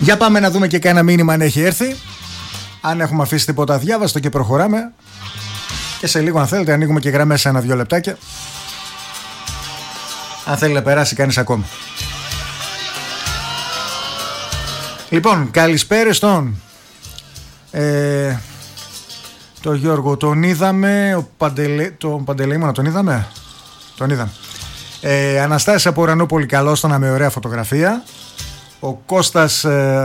Για πάμε να δούμε και κάνα μήνυμα αν έχει έρθει. Αν έχουμε αφήσει τίποτα αδιάβαστο και προχωράμε. Και σε λίγο, αν θέλετε, ανοίγουμε και γραμμές σε 1-2 λεπτάκια. Αν θέλει να περάσει κανείς ακόμα. Λοιπόν, καλησπέρα στον τον Γιώργο, τον είδαμε. Τον Παντελεήμονα τον είδαμε. Τον είδαμε. Αναστάσης από Ουρανόπολη, καλώς τον, με ωραία φωτογραφία. Ο Κώστας,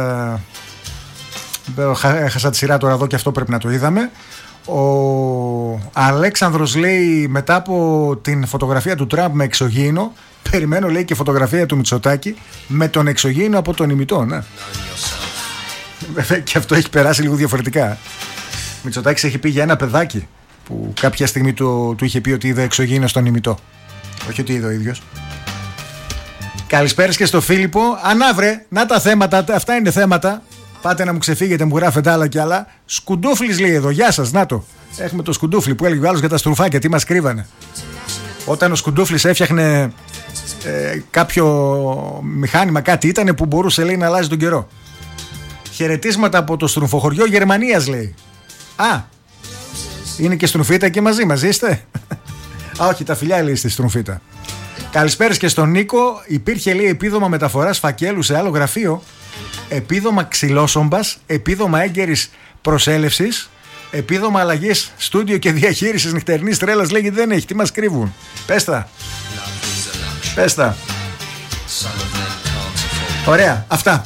έχασα τη σειρά τώρα εδώ και αυτό πρέπει να το είδαμε. Ο Αλέξανδρος λέει, μετά από την φωτογραφία του Τραμπ με εξωγήινο, περιμένω, λέει, και φωτογραφία του Μητσοτάκη με τον εξωγήινο από τον ημιτό. Ναι. Βέβαια και αυτό έχει περάσει λίγο διαφορετικά. Ο Μητσοτάκης έχει πει για ένα παιδάκι που κάποια στιγμή του είχε πει ότι είδε εξωγήινο στον ημιτό. Όχι ότι είδε ο ίδιος. Καλησπέρας και στο Φίλιππο. Ανάβρε, να τα θέματα, αυτά είναι θέματα. Πάτε να μου ξεφύγετε, μου γράφετε άλλα κι άλλα. Σκουντούφλης λέει εδώ, γεια σας, να το. Έχουμε το Σκουντούφλη που έλεγε ο άλλος για τα στρουφάκια, τι μας κρύβανε. Όταν ο Σκουντούφλης έφτιαχνε κάποιο μηχάνημα, κάτι ήτανε που μπορούσε, λέει, να αλλάζει τον καιρό. Χαιρετίσματα από το στρουφοχωριό Γερμανίας, λέει. Α, είναι και στρουφίτα και μαζί είστε. Α, όχι, τα φιλιά, λέει, στη στρουφίτα. Καλησπέρας και στον Νίκο. Υπήρχε, λέει, επίδομα μεταφοράς φακέλου σε άλλο γραφείο, επίδομα ξυλόσομπας, επίδομα έγκαιρης προσέλευσης, επίδομα αλλαγής στούντιο και διαχείρισης νυχτερινής τρέλας. Λέγει δεν έχει, τι μας κρύβουν. Πες τα. Ωραία, αυτά.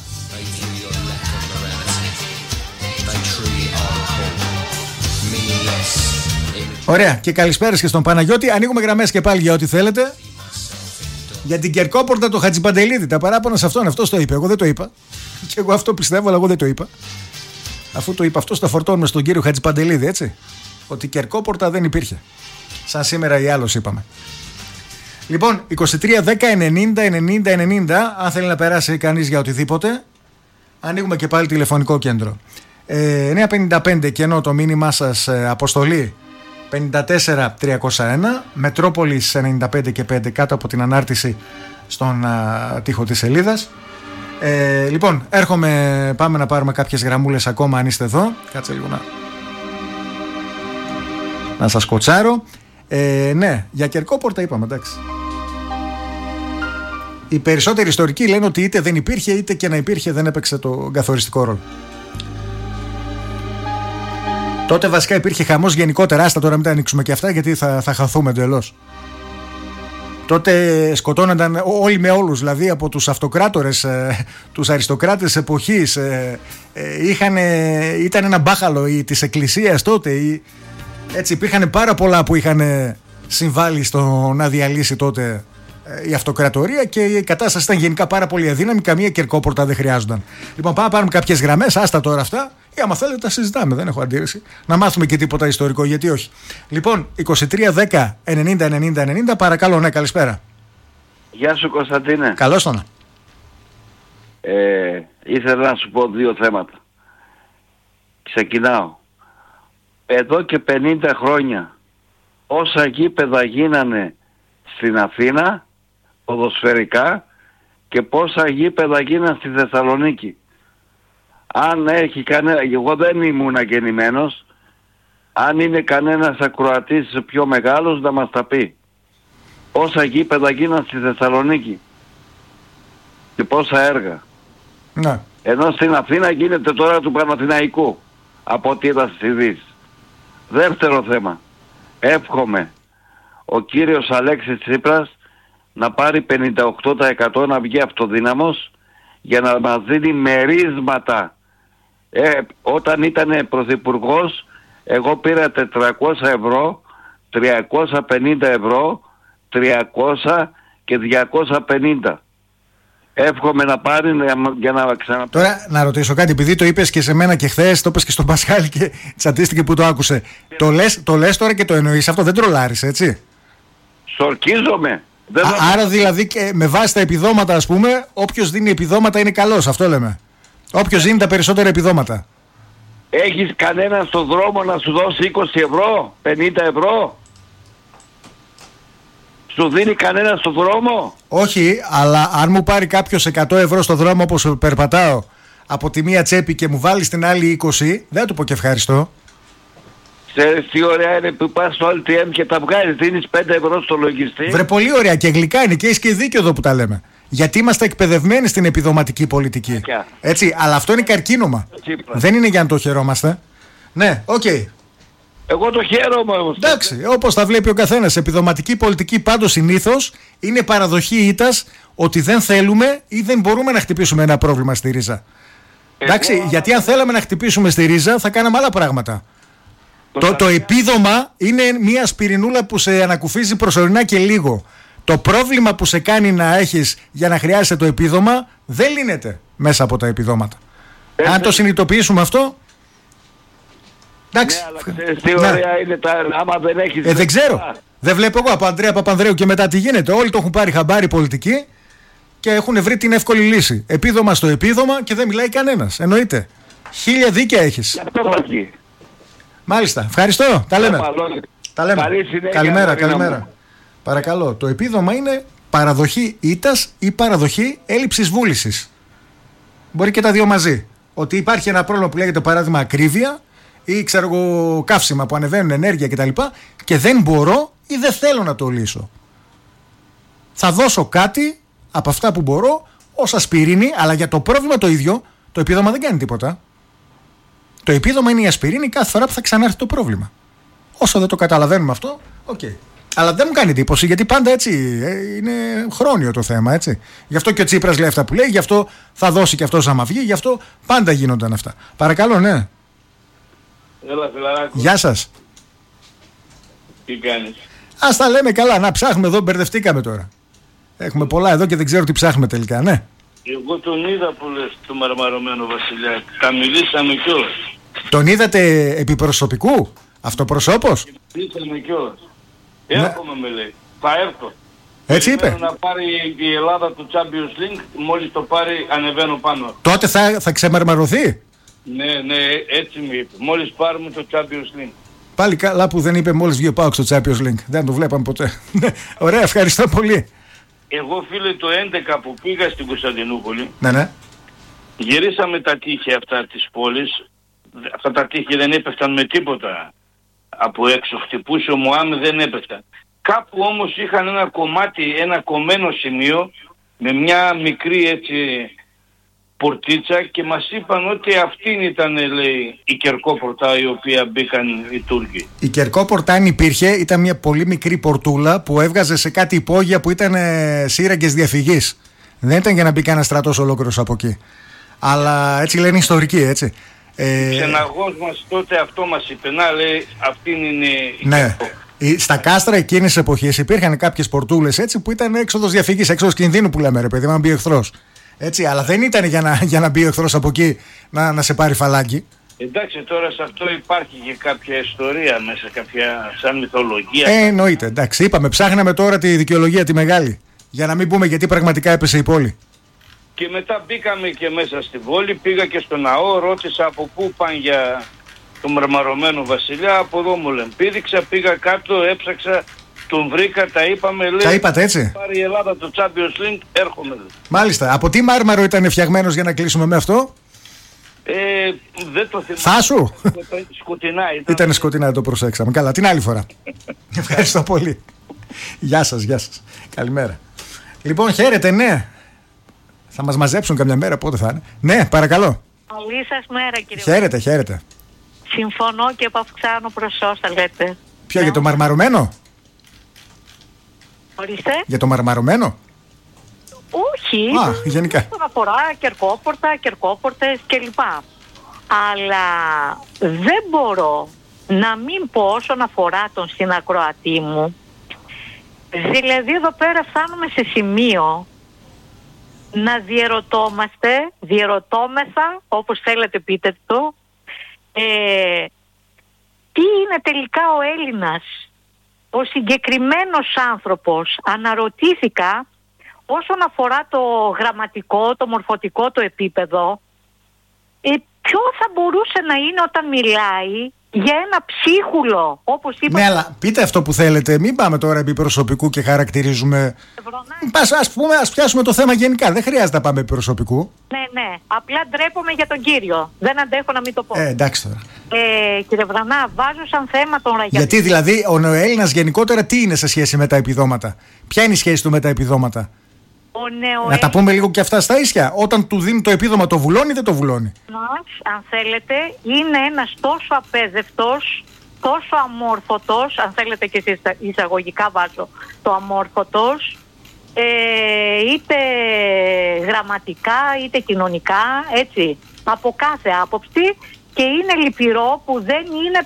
Ωραία, και καλησπέρας και στον Παναγιώτη. Ανοίγουμε γραμμές και πάλι για ό,τι θέλετε. Για την Κερκόπορτα το Χατζηπαντελίδη, τα παράπονα σε αυτόν, αυτός το είπε. Εγώ δεν το είπα. Και εγώ αυτό πιστεύω, αλλά εγώ δεν το είπα. Αφού το είπα αυτό, τα φορτώνουμε στον κύριο Χατζηπαντελίδη, έτσι. Ότι η Κερκόπορτα δεν υπήρχε. Σαν σήμερα ή άλλος είπαμε. Λοιπόν, 23 10 90 90 90, αν θέλει να περάσει κανείς για οτιδήποτε. Ανοίγουμε και πάλι τηλεφωνικό κέντρο. 955 κενό το μήνυμά σας, αποστολή 54-301, Μετρόπολης 95 και 5 κάτω από την ανάρτηση στον τοίχο της σελίδας. Λοιπόν, έρχομαι, πάμε να πάρουμε κάποιες γραμμούλες ακόμα αν είστε εδώ. Κάτσε λίγο να σας κοτσάρω. Ναι, για Κερκόπορτα είπαμε, εντάξει. Οι περισσότεροι ιστορικοί λένε ότι είτε δεν υπήρχε, είτε και να υπήρχε δεν έπαιξε το καθοριστικό ρόλο. Τότε βασικά υπήρχε χαμός γενικότερα. Άστα τώρα μην τα ανοίξουμε και αυτά, γιατί θα χαθούμε εντελώς. Τότε σκοτώνονταν όλοι με όλους, δηλαδή από τους αυτοκράτορες, τους αριστοκράτες εποχής. Ήταν ένα μπάχαλο της εκκλησίας τότε. Έτσι υπήρχαν πάρα πολλά που είχαν συμβάλει στο να διαλύσει τότε η αυτοκρατορία και η κατάσταση ήταν γενικά πάρα πολύ αδύναμη. Καμία Κερκόπορτα δεν χρειάζονταν. Λοιπόν, πάμε να πάρουμε κάποιες γραμμές, άστα τώρα αυτά. Ή άμα θέλετε τα συζητάμε, δεν έχω αντίρρηση. Να μάθουμε και τίποτα ιστορικό, γιατί όχι. Λοιπόν, 23 10 90 90 90, παρακαλώ, ναι, καλησπέρα. Γεια σου Κωνσταντίνε. Καλώς τον. Ήθελα να σου πω δύο θέματα. Ξεκινάω. Εδώ και 50 χρόνια όσα γήπεδα γίνανε στην Αθήνα ποδοσφαιρικά και πόσα γήπεδα γίνανε στη Θεσσαλονίκη. Αν έχει κανένα, εγώ δεν ήμουν γεννημένος, αν είναι κανένας ακροατής πιο μεγάλος να μας τα πει. Πόσα γήπεδα γίνανε στη Θεσσαλονίκη και πόσα έργα. Ναι. Ενώ στην Αθήνα γίνεται τώρα του Παναθηναϊκού, από ό,τι είδα στις ειδήσεις. Δεύτερο θέμα. Εύχομαι ο κύριος Αλέξης Τσίπρας να πάρει 58% να βγει αυτοδύναμος για να μας δίνει μερίσματα. Όταν ήταν πρωθυπουργός εγώ πήρα 400 ευρώ, 350 ευρώ, 300 και 250. Εύχομαι να πάρει για να ξαναπάρει. Τώρα να ρωτήσω κάτι, επειδή το είπες και σε μένα και χθες, το είπες και στον Πασχάλη και τσατίστηκε που το άκουσε. Το λες τώρα και το εννοείς αυτό, δεν τρολάρεις, έτσι? Σορκίζομαι. Άρα δηλαδή και με βάση τα επιδόματα, ας πούμε, όποιος δίνει επιδόματα είναι καλός, αυτό λέμε. Όποιος δίνει τα περισσότερα επιδόματα. Έχεις κανένα στον δρόμο να σου δώσει 20 ευρώ, 50 ευρώ? Σου δίνει κανένα στον δρόμο? Όχι, αλλά αν μου πάρει κάποιος 100 ευρώ στον δρόμο όπως περπατάω, από τη μία τσέπη και μου βάλεις την άλλη 20, δεν του πω και ευχαριστώ. Ξέρεις τι ωραία είναι που πας στο LTM και τα βγάζεις, δίνεις 5 ευρώ στο λογιστή. Βρε, πολύ ωραία και γλυκά είναι και έχεις και δίκιο εδώ που τα λέμε. Γιατί είμαστε εκπαιδευμένοι στην επιδοματική πολιτική. Έτσι, αλλά αυτό είναι καρκίνωμα. Δεν είναι για να το χαιρόμαστε. Ναι, οκ. Εγώ το χαίρομαι όμως. Εντάξει, όπως τα βλέπει ο καθένας. Επιδοματική πολιτική πάντως συνήθως είναι παραδοχή ήττας ότι δεν θέλουμε ή δεν μπορούμε να χτυπήσουμε ένα πρόβλημα στη ρίζα. Εντάξει, γιατί αν θέλαμε να χτυπήσουμε στη ρίζα θα κάναμε άλλα πράγματα. Το επίδομα είναι μια σπιρινούλα που σε ανακουφίζει προσωρινά και λίγο. Το πρόβλημα που σε κάνει να έχεις για να χρειάζεσαι το επίδομα δεν λύνεται μέσα από τα επιδόματα. Αν το συνειδητοποιήσουμε αυτό. Εντάξει. Ναι, αλλά ξέρεις τι ωραία είναι άμα δεν έχεις. Δεν ξέρω. Δεν βλέπω εγώ από Ανδρέα Παπανδρέου και μετά τι γίνεται. Όλοι το έχουν πάρει χαμπάρι πολιτική και έχουν βρει την εύκολη λύση. Επίδομα στο επίδομα και δεν μιλάει κανένας. Εννοείται. 1000 δίκαια έχεις. Μάλιστα. Ευχαριστώ. Τα λέμε. Τα λέμε. Καλημέρα. Παρακαλώ. Το επίδομα είναι παραδοχή ήττας ή παραδοχή έλλειψης βούλησης. Μπορεί και τα δύο μαζί. Ότι υπάρχει ένα πρόβλημα που λέγεται παράδειγμα ακρίβεια ή ξέρω εγώ καύσιμα που ανεβαίνουν ενέργεια κτλ. Και δεν μπορώ ή δεν θέλω να το λύσω. Θα δώσω κάτι από αυτά που μπορώ ως ασπιρίνη, αλλά για το πρόβλημα το ίδιο το επίδομα δεν κάνει τίποτα. Το επίδομα είναι η ασπιρίνη κάθε φορά που θα ξανάρθει το πρόβλημα. Όσο δεν το καταλαβαίνουμε αυτό, οκ. Αλλά δεν μου κάνει εντύπωση γιατί πάντα έτσι είναι χρόνιο το θέμα, έτσι. Γι' αυτό και ο Τσίπρας λέει αυτά που λέει, γι' αυτό θα δώσει και αυτός άμα βγει, γι' αυτό πάντα γίνονταν αυτά. Παρακαλώ, ναι. Έλα, φιλαράκο. Γεια σας. Τι κάνεις? Ας τα λέμε καλά, να ψάχνουμε εδώ, μπερδευτήκαμε τώρα. Έχουμε πολλά εδώ και δεν ξέρω τι ψάχνουμε τελικά, ναι. Εγώ τον είδα που λες, το μαρμαρωμένο βασιλιά. Τα μιλήσαμε κιόλας. Τον είδατε επί προσωπικού, αυτοπροσώπος? Μιλήσαμε κιόλας. Έρχομαι με λέει. Θα έρθω. Έτσι είπε. Θέλω να πάρει η Ελλάδα το Champions League, μόλις το πάρει ανεβαίνω πάνω. Τότε θα ξεμαρμαρωθεί. Ναι, έτσι μου είπε. Μόλις πάρουμε το Champions League. Πάλι καλά που δεν είπε μόλις βγει ο ΠΑΟΚ στο Champions League. Δεν το βλέπαμε ποτέ. Ωραία, ευχαριστώ πολύ. Εγώ φίλε το 11 που πήγα στην Κωνσταντινούπολη, Ναι. γυρίσαμε τα τείχη αυτά της πόλης. Αυτά τα τείχη δεν έπεφταν με τίποτα από έξω. Χτυπούσε ο Μωάμι, δεν έπεφταν. Κάπου όμως είχαν ένα κομμάτι, ένα κομμένο σημείο με μια μικρή έτσι πορτίτσα και μας είπαν ότι αυτήν ήταν, λέει, η κερκόπορτα η οποία μπήκαν οι Τούρκοι. Η κερκόπορτα αν υπήρχε ήταν μια πολύ μικρή πορτούλα που έβγαζε σε κάτι υπόγεια που ήταν σύραγγες διαφυγής. Δεν ήταν για να μπει κανένα στρατός ολόκληρος από εκεί. Αλλά έτσι λένε ιστορικοί, έτσι. Ξεναγός μας τότε αυτό μας είπε, να λέει αυτήν είναι η κερκόπορτα. Στα κάστρα εκείνης της εποχής υπήρχαν κάποιες πορτούλες έτσι που ήταν έξοδος διαφυγής, έξοδος κινδύνου που λέμε ρε παιδί, να μπει ο εχθρός. Έτσι, αλλά δεν ήταν για να μπει ο εχθρός από εκεί να σε πάρει φαλάκι. Εντάξει, τώρα σε αυτό υπάρχει και κάποια ιστορία μέσα, κάποια σαν μυθολογία. Εννοείται, εντάξει, είπαμε, ψάχναμε τώρα τη δικαιολογία τη μεγάλη. Για να μην πούμε γιατί πραγματικά έπεσε η πόλη. Και μετά μπήκαμε και μέσα στην πόλη, πήγα και στο ναό, ρώτησα από πού πάνε για το μαρμαρωμένο βασιλιά, από εδώ μου λένε. Πήδηξα, πήγα κάτω, έψαξα, τον βρήκα, τα είπαμε, λέει. Τα είπατε έτσι. Πάρει η Ελλάδα το Champions League, έρχομαι. Μάλιστα. Από τι μάρμαρο ήταν φτιαγμένος για να κλείσουμε με αυτό? Δεν το θυμάμαι. Θάσου. Σκοτεινά ήταν. Ήτανε σκοτεινά, το προσέξαμε. Καλά, την άλλη φορά. Ευχαριστώ πολύ. Γεια σας. Καλημέρα. Λοιπόν, χαίρετε, ναι. Θα μας μαζέψουν καμιά μέρα, πότε θα είναι. Ναι, παρακαλώ. Καλή σας μέρα, κύριε. Χαίρετε. Συμφωνώ και επαυξάνω προς όσα λέτε. Ποιο, για το μαρμαρωμένο? Ορίστε. Για το μαρμαρωμένο? Όχι. Γενικά. Όσον αφορά κερκόπορτα, κερκόπορτες κλπ. Αλλά δεν μπορώ να μην πω όσον αφορά τον συνακροατή μου. Δηλαδή εδώ πέρα φτάνουμε σε σημείο να διερωτώμεθα, όπως θέλετε πείτε το, τι είναι τελικά ο Έλληνας. Ο συγκεκριμένος άνθρωπος, αναρωτήθηκα όσον αφορά το γραμματικό, το μορφωτικό, το επίπεδο, ποιο θα μπορούσε να είναι όταν μιλάει για ένα ψίχουλο, όπως είπα. Ναι, αλλά πείτε αυτό που θέλετε. Μην πάμε τώρα επί προσωπικού και χαρακτηρίζουμε. Ας πιάσουμε το θέμα γενικά. Δεν χρειάζεται να πάμε επί προσωπικού. Ναι. Απλά ντρέπομαι για τον κύριο. Δεν αντέχω να μην το πω. Εντάξει τώρα. Κύριε Βρανά, βάζω σαν θέμα τον ραγιατισμό. Γιατί δηλαδή ο Έλληνας γενικότερα τι είναι σε σχέση με τα επιδόματα? Ποια είναι η σχέση του με τα επιδόματα? Να τα πούμε λίγο και αυτά στα ίσια. Όταν του δίνει το επίδομα, το βουλώνει ή δεν το βουλώνει? Αν θέλετε, είναι ένας τόσο απέδευτος, τόσο αμόρφωτος, αν θέλετε και εσείς εισαγωγικά βάζω το αμόρφωτος, είτε γραμματικά είτε κοινωνικά, έτσι, από κάθε άποψη, και είναι λυπηρό που δεν είναι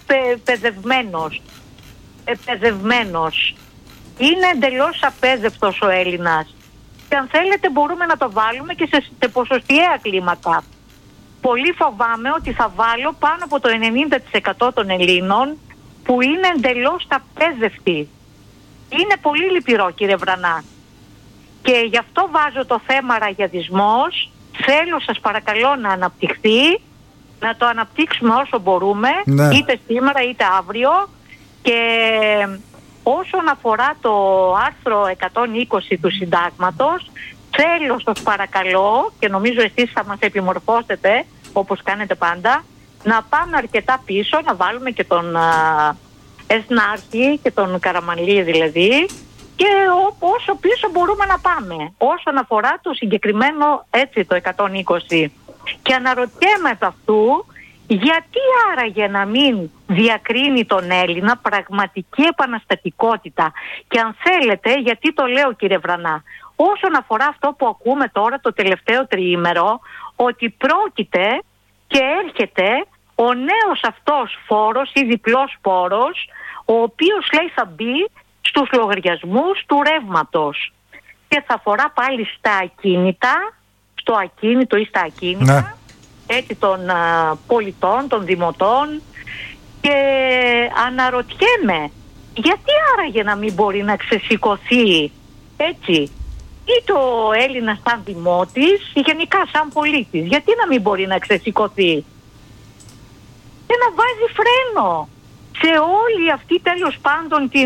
παιδευμένος. Είναι εντελώς απέδευτος ο Έλληνας. Και αν θέλετε μπορούμε να το βάλουμε και σε ποσοστιαία κλίμακα. Πολύ φοβάμαι ότι θα βάλω πάνω από το 90% των Ελλήνων που είναι εντελώς απέδευτοι. Είναι πολύ λυπηρό, κύριε Βρανά. Και γι' αυτό βάζω το θέμα ραγιατισμός. Θέλω, σας παρακαλώ, να αναπτυχθεί, να το αναπτύξουμε όσο μπορούμε, ναι, είτε σήμερα είτε αύριο. Και όσον αφορά το άρθρο 120 του Συντάγματος, θέλω, σας παρακαλώ, και νομίζω εσείς θα μας επιμορφώσετε όπως κάνετε πάντα, να πάμε αρκετά πίσω, να βάλουμε και τον Εσνάρχη και τον Καραμανλή δηλαδή, και όσο πίσω μπορούμε να πάμε όσον αφορά το συγκεκριμένο, έτσι, το 120. Και αναρωτιέμαι από αυτού, γιατί άραγε να μην διακρίνει τον Έλληνα πραγματική επαναστατικότητα? Και αν θέλετε, γιατί το λέω, κύριε Βρανά, όσον αφορά αυτό που ακούμε τώρα το τελευταίο τριήμερο, ότι πρόκειται και έρχεται ο νέος αυτός φόρος ή διπλός φόρος, ο οποίος, λέει, θα μπει στους λογαριασμούς του ρεύματος και θα αφορά πάλι στα ακίνητα, στο ακίνητο ή στα ακίνητα, ναι, έτσι, των πολιτών, των δημοτών. Και αναρωτιέμαι, γιατί άραγε να μην μπορεί να ξεσηκωθεί, έτσι, είτε ο Έλληνας σαν δημότης ή γενικά σαν πολίτης, γιατί να μην μπορεί να ξεσηκωθεί και να βάζει φρένο σε όλη αυτή, τέλος πάντων, την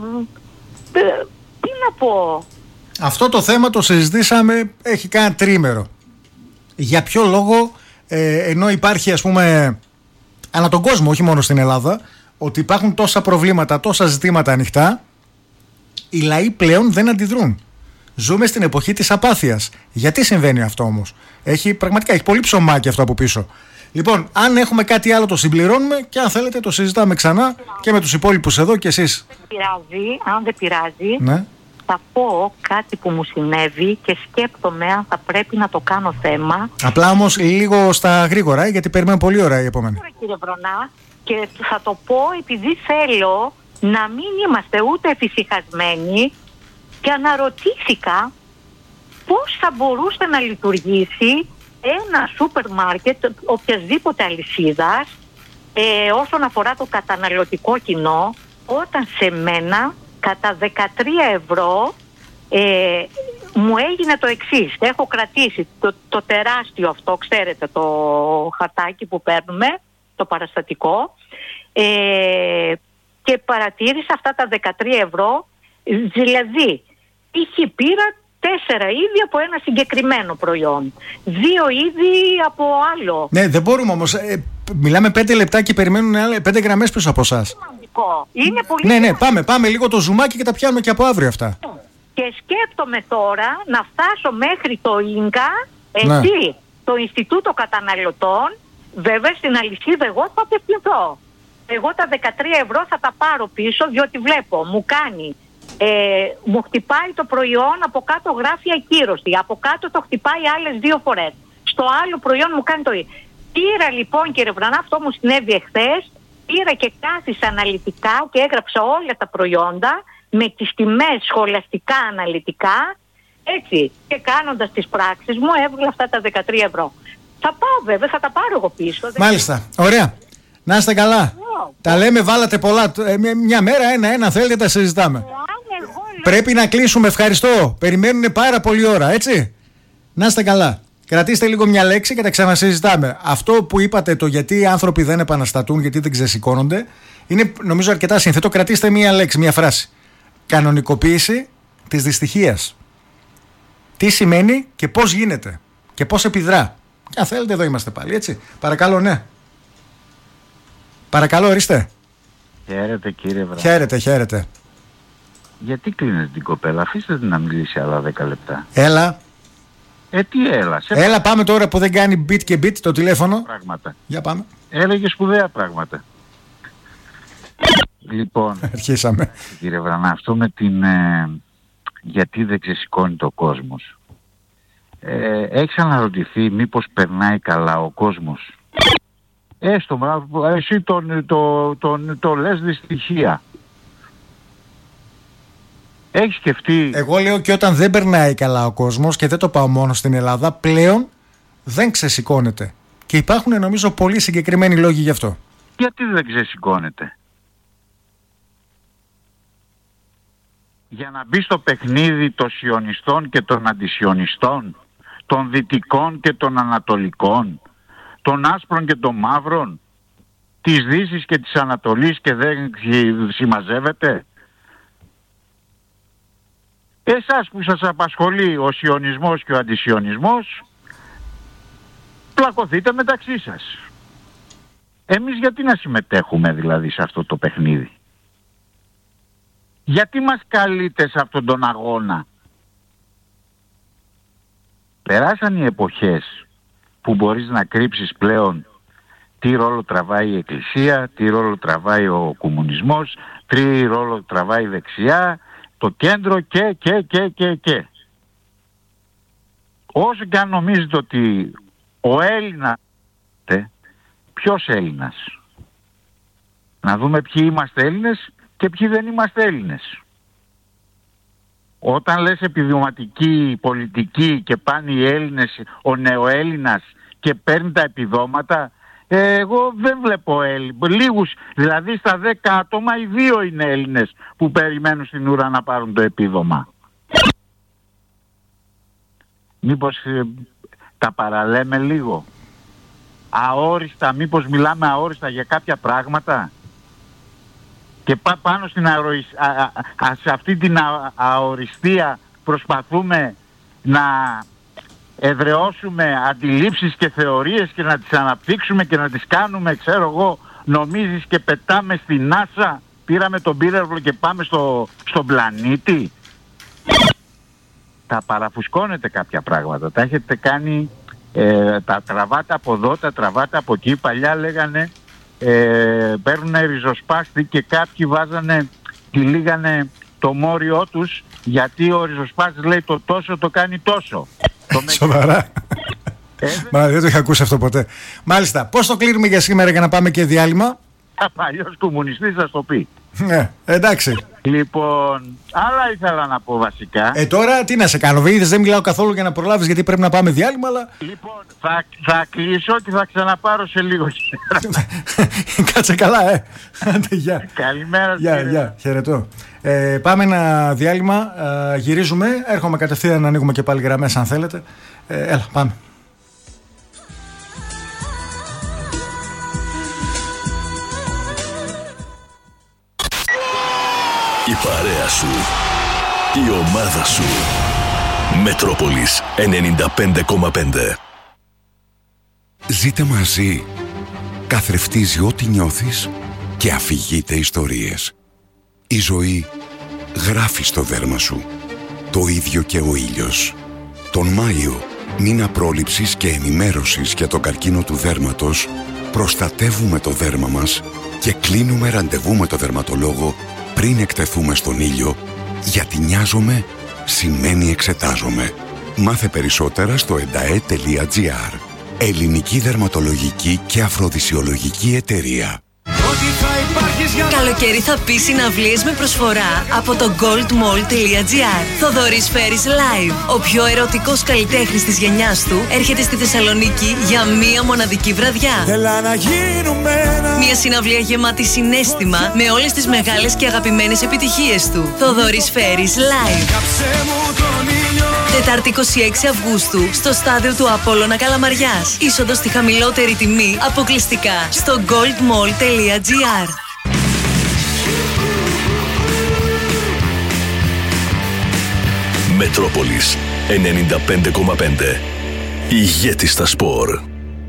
τι να πω. Αυτό το θέμα το συζητήσαμε, έχει κάνει τρίμερο. Για ποιο λόγο, ενώ υπάρχει, ας πούμε, ανά τον κόσμο, όχι μόνο στην Ελλάδα, ότι υπάρχουν τόσα προβλήματα, τόσα ζητήματα ανοιχτά, οι λαοί πλέον δεν αντιδρούν. Ζούμε στην εποχή της απάθειας. Γιατί συμβαίνει αυτό όμως? Πραγματικά έχει πολύ ψωμάκι αυτό από πίσω. Λοιπόν, αν έχουμε κάτι άλλο το συμπληρώνουμε, και αν θέλετε το συζητάμε ξανά και με τους υπόλοιπους εδώ και εσείς. Αν δεν πειράζει, ναι, θα πω κάτι που μου συνέβη και σκέπτομαι αν θα πρέπει να το κάνω θέμα. Απλά όμως λίγο στα γρήγορα, γιατί περιμένουμε πολύ ώρα η επόμενη. Κύριε Βρονά, και θα το πω επειδή θέλω να μην είμαστε ούτε εφησυχασμένοι, και αναρωτήθηκα πώς θα μπορούσε να λειτουργήσει ένα σούπερ μάρκετ οποιασδήποτε αλυσίδας όσον αφορά το καταναλωτικό κοινό, όταν σε μένα κατά 13 ευρώ μου έγινε το εξής. Έχω κρατήσει το τεράστιο αυτό, ξέρετε, το χαρτάκι που παίρνουμε, το παραστατικό, και παρατήρησα αυτά τα 13 ευρώ, δηλαδή πήρα 4 είδη από ένα συγκεκριμένο προϊόν, 2 είδη από άλλο. Ναι, δεν μπορούμε όμως. Μιλάμε 5 λεπτά και περιμένουν 5 γραμμές πίσω από εσάς. Είναι πολύ. Ναι, πάμε λίγο το ζουμάκι και τα πιάνουμε και από αύριο αυτά. Και σκέπτομαι τώρα να φτάσω μέχρι το ΙΝΚΑ, έτσι, το Ινστιτούτο Καταναλωτών. Βέβαια στην αλυσίδα εγώ θα απευθυνθώ. Εγώ τα 13 ευρώ θα τα πάρω πίσω, διότι βλέπω, μου χτυπάει το προϊόν, από κάτω γράφει ακύρωση, από κάτω το χτυπάει άλλες 2 φορές. Στο άλλο προϊόν μου κάνει το ίδιο. Πήρα λοιπόν, κύριε Βρανά, αυτό μου συνέβη εχθές, πήρα και κάθισα αναλυτικά και έγραψα όλα τα προϊόντα με τις τιμές σχολαστικά αναλυτικά, έτσι, και κάνοντας τις πράξεις μου έβγαλα αυτά τα 13 ευρώ. Θα πάω βέβαια, θα τα πάρω εγώ πίσω. Μάλιστα, ωραία. Να είστε καλά. Τα λέμε, βάλατε πολλά. Μια μέρα ένα θέλετε, τα συζητάμε. Πρέπει να κλείσουμε, ευχαριστώ. Περιμένουν πάρα πολλή ώρα, έτσι. Να είστε καλά. Κρατήστε λίγο μια λέξη και τα ξανασυζητάμε. Αυτό που είπατε, το γιατί οι άνθρωποι δεν επαναστατούν, γιατί δεν ξεσηκώνονται, είναι νομίζω αρκετά σύνθετο. Κρατήστε μια λέξη, μια φράση. Κανονικοποίηση της δυστυχίας. Τι σημαίνει και πώς γίνεται και πώς επιδρά. Και αν θέλετε, εδώ είμαστε πάλι, έτσι. Παρακαλώ, ναι. Παρακαλώ, ορίστε. Χαίρετε, κύριε Βρά. Χαίρετε. Γιατί κλείνετε την κοπέλα, αφήστε την να μιλήσει άλλα 10 λεπτά. Έλα. Τι έλα. Έλα, πάμε τώρα που δεν κάνει beat και beat το τηλέφωνο. Πράγματα. Για πάμε. Έλεγε σπουδαία πράγματα. Λοιπόν, αρχίσαμε. Κύριε Βρανά, αυτό με την γιατί δεν ξεσηκώνει το κόσμος. Έχεις αναρωτηθεί μήπως περνάει καλά ο κόσμος? Εσύ το λες δυστυχία. Έχεις σκεφτεί? Εγώ λέω και όταν δεν περνάει καλά ο κόσμος, και δεν το πάω μόνο στην Ελλάδα, πλέον δεν ξεσηκώνεται. Και υπάρχουν νομίζω πολύ συγκεκριμένοι λόγοι γι' αυτό. Γιατί δεν ξεσηκώνεται? Για να μπει στο παιχνίδι των σιωνιστών και των αντισιωνιστών, των δυτικών και των ανατολικών, των άσπρων και των μαύρων, της Δύσης και της Ανατολής, και δεν συμμαζεύεται. Εσάς που σας απασχολεί ο σιωνισμός και ο αντισιωνισμός, πλακωθείτε μεταξύ σας. Εμείς γιατί να συμμετέχουμε δηλαδή σε αυτό το παιχνίδι? Γιατί μας καλείτε σε αυτόν τον αγώνα? Περάσαν οι εποχές που μπορείς να κρύψεις πλέον τι ρόλο τραβάει η Εκκλησία, τι ρόλο τραβάει ο κομμουνισμός, τι ρόλο τραβάει η δεξιά, το κέντρο και. Όσο και αν νομίζετε ότι ο Έλληνας, ποιος Έλληνας? Να δούμε ποιοι είμαστε Έλληνες και ποιοι δεν είμαστε Έλληνες. Όταν λες επιδοματική πολιτική και πάνε οι Έλληνες, ο νεοέλληνας, και παίρνει τα επιδόματα, εγώ δεν βλέπω λίγους, δηλαδή στα 10 άτομα οι 2 είναι Έλληνες που περιμένουν στην ουρά να πάρουν το επίδομα. Μήπως τα παραλέμε λίγο? Αόριστα, μήπως μιλάμε αόριστα για κάποια πράγματα? Και πάνω στην σε αυτή την αοριστία προσπαθούμε να εδραιώσουμε αντιλήψεις και θεωρίες και να τις αναπτύξουμε και να τις κάνουμε, ξέρω εγώ, νομίζεις και πετάμε στην NASA, πήραμε τον πύραυλο και πάμε στον πλανήτη? Τα παραφουσκώνετε κάποια πράγματα, τα έχετε κάνει, τα τραβάτε από εδώ, τα τραβάτε από εκεί. Παλιά λέγανε παίρνουν ριζοσπάστη και κάποιοι βάζανε, τυλίγανε το μόριό τους, γιατί ο ριζοσπάστης λέει το τόσο το κάνει τόσο. Σοβαρά? Μα δεν το είχα ακούσει αυτό ποτέ. Μάλιστα, πώς το κλείνουμε για σήμερα για να πάμε και διάλειμμα? Παλιός κομμουνιστής θα το πει. Ναι, εντάξει. Λοιπόν, άλλα ήθελα να πω βασικά. Τώρα τι να σε κάνω, είδες, δεν μιλάω καθόλου για να προλάβεις, γιατί πρέπει να πάμε διάλειμμα, αλλά... Λοιπόν, θα κλείσω και θα ξαναπάρω σε λίγο. Κάτσε καλά, Γεια. Καλημέρα. Γεια, χαιρετώ. Πάμε ένα διάλειμμα, γυρίζουμε, έρχομαι κατευθείαν να ανοίγουμε και πάλι γραμμές αν θέλετε. Έλα, πάμε. Η παρέα σου, η ομάδα σου. Μετρόπολης 95,5. Ζείτε μαζί. Καθρεφτίζει ό,τι νιώθεις και αφηγείται ιστορίες. Η ζωή γράφει στο δέρμα σου. Το ίδιο και ο ήλιος. Τον Μάιο, μήνα πρόληψης και ενημέρωσης για τον καρκίνο του δέρματος, προστατεύουμε το δέρμα μας και κλείνουμε ραντεβού με το δερματολόγο πριν εκτεθούμε στον ήλιο, γιατί νοιάζομαι σημαίνει εξετάζομαι. Μάθε περισσότερα στο endae.gr. Ελληνική δερματολογική και αφροδισιολογική εταιρεία. Καλοκαίρι θα πει συναυλίες με προσφορά από το goldmall.gr. Θοδωρής Φέρης Live. Ο πιο ερωτικός καλλιτέχνης της γενιάς του έρχεται στη Θεσσαλονίκη για μία μοναδική βραδιά. Μία συναυλία γεμάτη συναίσθημα με όλες τις μεγάλες και αγαπημένες επιτυχίες του. Θοδωρής Φέρης Live. Τετάρτη 26 Αυγούστου στο στάδιο του Απόλλωνα Καλαμαριάς. Είσοδος στη χαμηλότερη τιμή αποκλειστικά στο goldmall.gr. Μετρόπολης 95,5. Ηγέτης στα σπορ.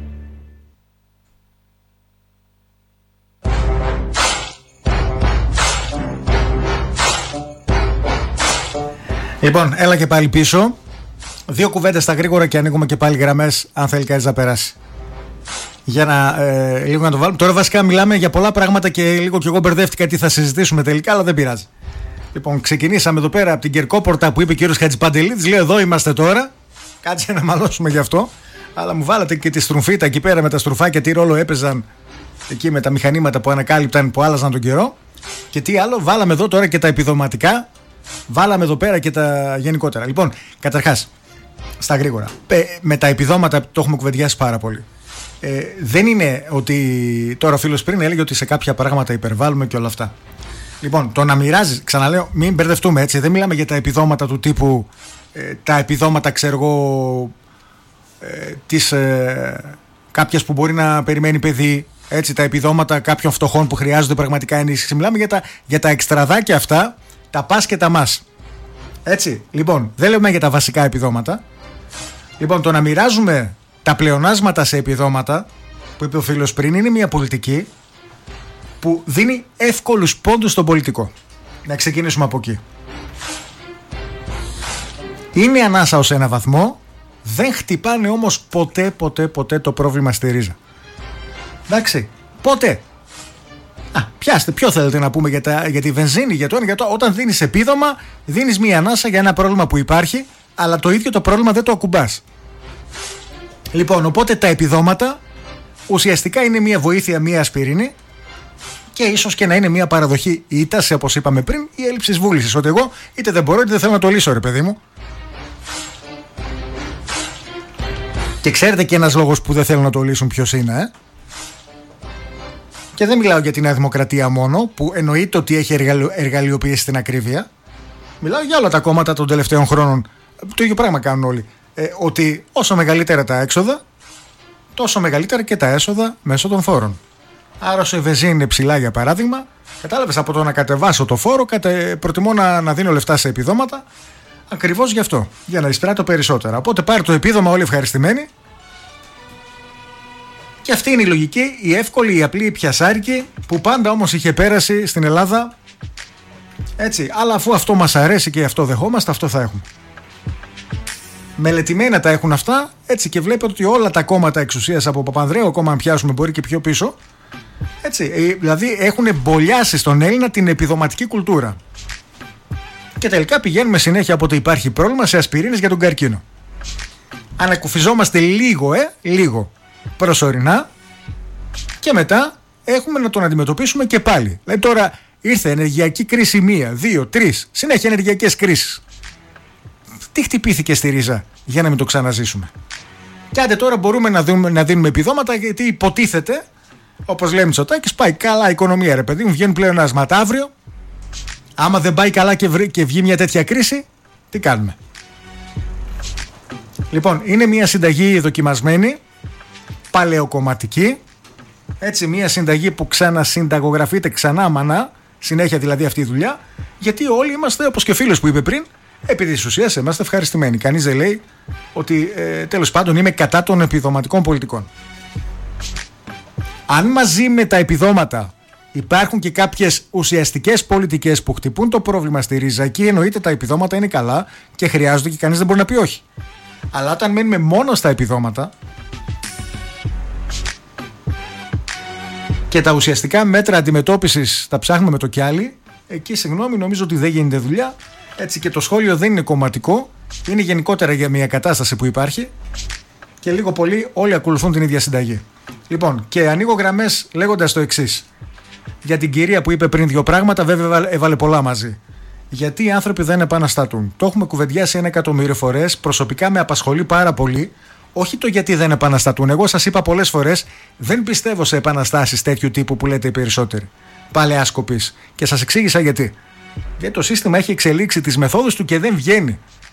Λοιπόν, έλα και πάλι πίσω. 2 κουβέντες στα γρήγορα και ανοίγουμε και πάλι γραμμές, αν θέλει κανείς να περάσει. Για να λίγο να το βάλουμε. Τώρα βασικά μιλάμε για πολλά πράγματα και λίγο κι εγώ μπερδεύτηκα τι θα συζητήσουμε τελικά, αλλά δεν πειράζει. Λοιπόν, ξεκινήσαμε εδώ πέρα από την Κερκόπορτα που είπε ο κύριος Χατζηπαντελίδης. Λέω εδώ είμαστε τώρα. Κάτσε να μαλώσουμε γι' αυτό. Αλλά μου βάλατε και τη στρουφίτα εκεί πέρα με τα στρουφάκια, τι ρόλο έπαιζαν εκεί με τα μηχανήματα που ανακάλυπταν, που άλλαζαν τον καιρό. Και τι άλλο, βάλαμε εδώ τώρα και τα επιδοματικά. Βάλαμε εδώ πέρα και τα γενικότερα. Λοιπόν, καταρχάς, στα γρήγορα. Με τα επιδόματα το έχουμε κουβεντιάσει πάρα πολύ. Δεν είναι ότι τώρα ο φίλος πριν έλεγε ότι σε κάποια πράγματα υπερβάλλουμε και όλα αυτά. Λοιπόν, το να μοιράζει, ξαναλέω, μην μπερδευτούμε έτσι. Δεν μιλάμε για τα επιδόματα του τύπου τα επιδόματα, ξέρω εγώ, κάποιας που μπορεί να περιμένει παιδί. Έτσι, τα επιδόματα κάποιων φτωχών που χρειάζονται πραγματικά ενίσχυση. Μιλάμε για τα εξτραδάκια αυτά, τα πας και τα μας. Έτσι, λοιπόν, δεν λέμε για τα βασικά επιδόματα. Λοιπόν, το να μοιράζουμε τα πλεονάσματα σε επιδόματα, που είπε ο φίλος πριν, είναι μια πολιτική που δίνει εύκολους πόντους στον πολιτικό. Να ξεκινήσουμε από εκεί. Είναι ανάσα ως ένα βαθμό, δεν χτυπάνε όμως ποτέ το πρόβλημα στη ρίζα. Εντάξει, ποτέ. Πιάστε, ποιο θέλετε να πούμε για τη βενζίνη, για το ένα, όταν δίνεις επίδομα, δίνεις μία ανάσα για ένα πρόβλημα που υπάρχει, αλλά το ίδιο το πρόβλημα δεν το ακουμπάς. Λοιπόν, οπότε τα επιδόματα ουσιαστικά είναι μία βοήθεια, μία ασπιρίνη, και ίσως και να είναι μία παραδοχή ήττα, όπως είπαμε πριν, η έλλειψη βούλησης. Ότι εγώ είτε δεν μπορώ είτε δεν θέλω να το λύσω, ρε παιδί μου. Και ξέρετε και ένας λόγος που δεν θέλουν να το λύσουν ποιος είναι, Και δεν μιλάω για τη Νέα Δημοκρατία μόνο, που εννοείται ότι έχει εργαλειοποιήσει την ακρίβεια. Μιλάω για όλα τα κόμματα των τελευταίων χρόνων. Το ίδιο πράγμα κάνουν όλοι. Ότι όσο μεγαλύτερα τα έξοδα, τόσο μεγαλύτερα και τα έσοδα μέσω των φόρων. Άρα, όσο η βενζίνη είναι ψηλά, για παράδειγμα, κατάλαβες, από το να κατεβάσω το φόρο, προτιμώ να δίνω λεφτά σε επιδόματα, ακριβώς γι' αυτό. Για να εισπράττω περισσότερα. Οπότε πάρε το επίδομα, όλοι ευχαριστημένοι. Και αυτή είναι η λογική, η εύκολη, η απλή, η πιασάρικη, που πάντα όμως είχε πέρασει στην Ελλάδα. Έτσι, αλλά αφού αυτό μας αρέσει και αυτό δεχόμαστε, αυτό θα έχουμε. Μελετημένα τα έχουν αυτά, έτσι, και βλέπετε ότι όλα τα κόμματα εξουσίας, από Παπανδρέου ακόμα, αν πιάσουμε, μπορεί και πιο πίσω, έτσι, δηλαδή έχουν μπολιάσει στον Έλληνα την επιδοματική κουλτούρα. Και τελικά πηγαίνουμε συνέχεια από ότι υπάρχει πρόβλημα σε ασπιρίνες για τον καρκίνο. Ανακουφιζόμαστε λίγο προσωρινά, και μετά έχουμε να τον αντιμετωπίσουμε και πάλι. Δηλαδή τώρα ήρθε ενεργειακή κρίση 1, 2, 3, συνέχεια ενεργειακές κρίσεις. Τι χτυπήθηκε στη ρίζα για να μην το ξαναζήσουμε? Και άντε τώρα μπορούμε να δίνουμε επιδόματα, γιατί υποτίθεται, όπως λέει Μητσοτάκης, πάει καλά η οικονομία, ρε παιδί μου, βγαίνουν πλεονάσματα. Αύριο, άμα δεν πάει καλά και βγει μια τέτοια κρίση, τι κάνουμε? Λοιπόν, είναι μια συνταγή δοκιμασμένη, παλαιοκομματική, έτσι, μια συνταγή που ξανασυνταγογραφείται ξανά μανά, συνέχεια δηλαδή αυτή η δουλειά, γιατί όλοι είμαστε, όπως και φίλος που είπε πριν, επί της ουσίας είμαστε ευχαριστημένοι. Κανείς δεν λέει ότι τέλος πάντων είμαι κατά των επιδοματικών πολιτικών. Αν μαζί με τα επιδόματα υπάρχουν και κάποιες ουσιαστικές πολιτικές που χτυπούν το πρόβλημα στη ρίζα, εκεί εννοείται τα επιδόματα είναι καλά και χρειάζονται και κανείς δεν μπορεί να πει όχι. Αλλά όταν μένουμε μόνο στα επιδόματα και τα ουσιαστικά μέτρα αντιμετώπισης τα ψάχνουμε με το κιάλι, εκεί, συγγνώμη, νομίζω ότι δεν γίνεται δουλειά. Έτσι, και το σχόλιο δεν είναι κομματικό, είναι γενικότερα για μια κατάσταση που υπάρχει και λίγο πολύ όλοι ακολουθούν την ίδια συνταγή. Λοιπόν, και ανοίγω γραμμές λέγοντας το εξής. Για την κυρία που είπε πριν δύο πράγματα, βέβαια έβαλε πολλά μαζί. Γιατί οι άνθρωποι δεν επαναστατούν. Το έχουμε κουβεντιάσει 1.000.000 φορές. Προσωπικά με απασχολεί πάρα πολύ. Όχι το γιατί δεν επαναστατούν. Εγώ σας είπα πολλές φορές, δεν πιστεύω σε επαναστάσεις τέτοιου τύπου που λέτε οι περισσότεροι. Παλαιάς σκοπής. Και σας εξήγησα γιατί. Γιατί το σύστημα έχει εξελίξει τις μεθόδους του και δεν βγαίνει.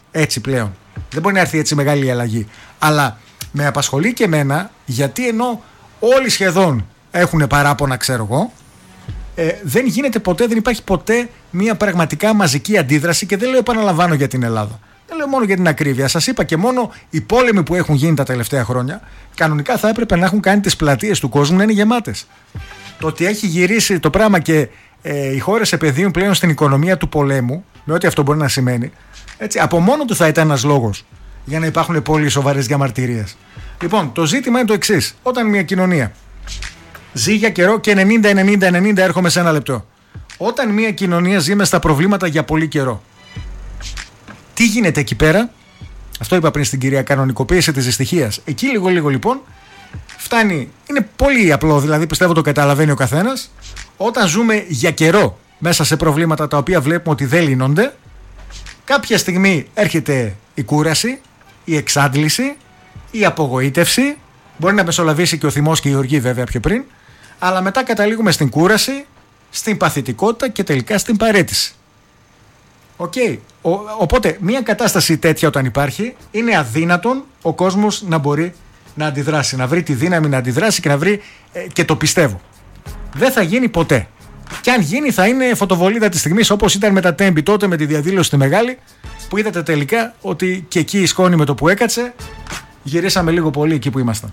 έτσι πλέον. Δεν μπορεί να έρθει έτσι μεγάλη αλλαγή. Αλλά με απασχολεί και εμένα, γιατί ενώ όλοι σχεδόν έχουν παράπονα, ξέρω εγώ, δεν γίνεται ποτέ, δεν υπάρχει ποτέ μια πραγματικά μαζική αντίδραση, και δεν λέω, επαναλαμβάνω, για την Ελλάδα. Δεν λέω μόνο για την ακρίβεια. Σας είπα, και μόνο οι πόλεμοι που έχουν γίνει τα τελευταία χρόνια, κανονικά θα έπρεπε να έχουν κάνει τις πλατείες του κόσμου να είναι γεμάτες. Το ότι έχει γυρίσει το πράγμα και οι χώρες επενδύουν πλέον στην οικονομία του πολέμου, με ό,τι αυτό μπορεί να σημαίνει, έτσι, από μόνο του θα ήταν ένας λόγος για να υπάρχουν πολύ σοβαρές διαμαρτυρίες. Λοιπόν, το ζήτημα είναι το εξής. Όταν μια κοινωνία ζει για καιρό, και 90 έρχομαι σε ένα λεπτό. Όταν μια κοινωνία ζει μες στα προβλήματα για πολύ καιρό, τι γίνεται εκεί πέρα? Αυτό είπα πριν στην κυρία, κανονικοποίηση της δυστυχίας. Εκεί λίγο λοιπόν φτάνει, είναι πολύ απλό, δηλαδή πιστεύω το καταλαβαίνει ο καθένας. Όταν ζούμε για καιρό μέσα σε προβλήματα τα οποία βλέπουμε ότι δεν λύνονται, κάποια στιγμή έρχεται η κούραση, η εξάντληση, η απογοήτευση. Μπορεί να μεσολαβήσει και ο θυμός και η οργή, βέβαια, πιο πριν. Αλλά μετά καταλήγουμε στην κούραση, στην παθητικότητα και τελικά στην παραίτηση. Okay. Οπότε μια κατάσταση τέτοια όταν υπάρχει, είναι αδύνατον ο κόσμος να μπορεί να αντιδράσει, να βρει τη δύναμη να αντιδράσει και να βρει, και το πιστεύω, δεν θα γίνει ποτέ. Και αν γίνει θα είναι φωτοβολίδα της στιγμής, όπως ήταν με τα Τέμπη τότε, με τη διαδήλωση τη μεγάλη, που είδατε τελικά ότι και εκεί η σκόνη με το που έκατσε, γυρίσαμε λίγο πολύ εκεί που ήμασταν.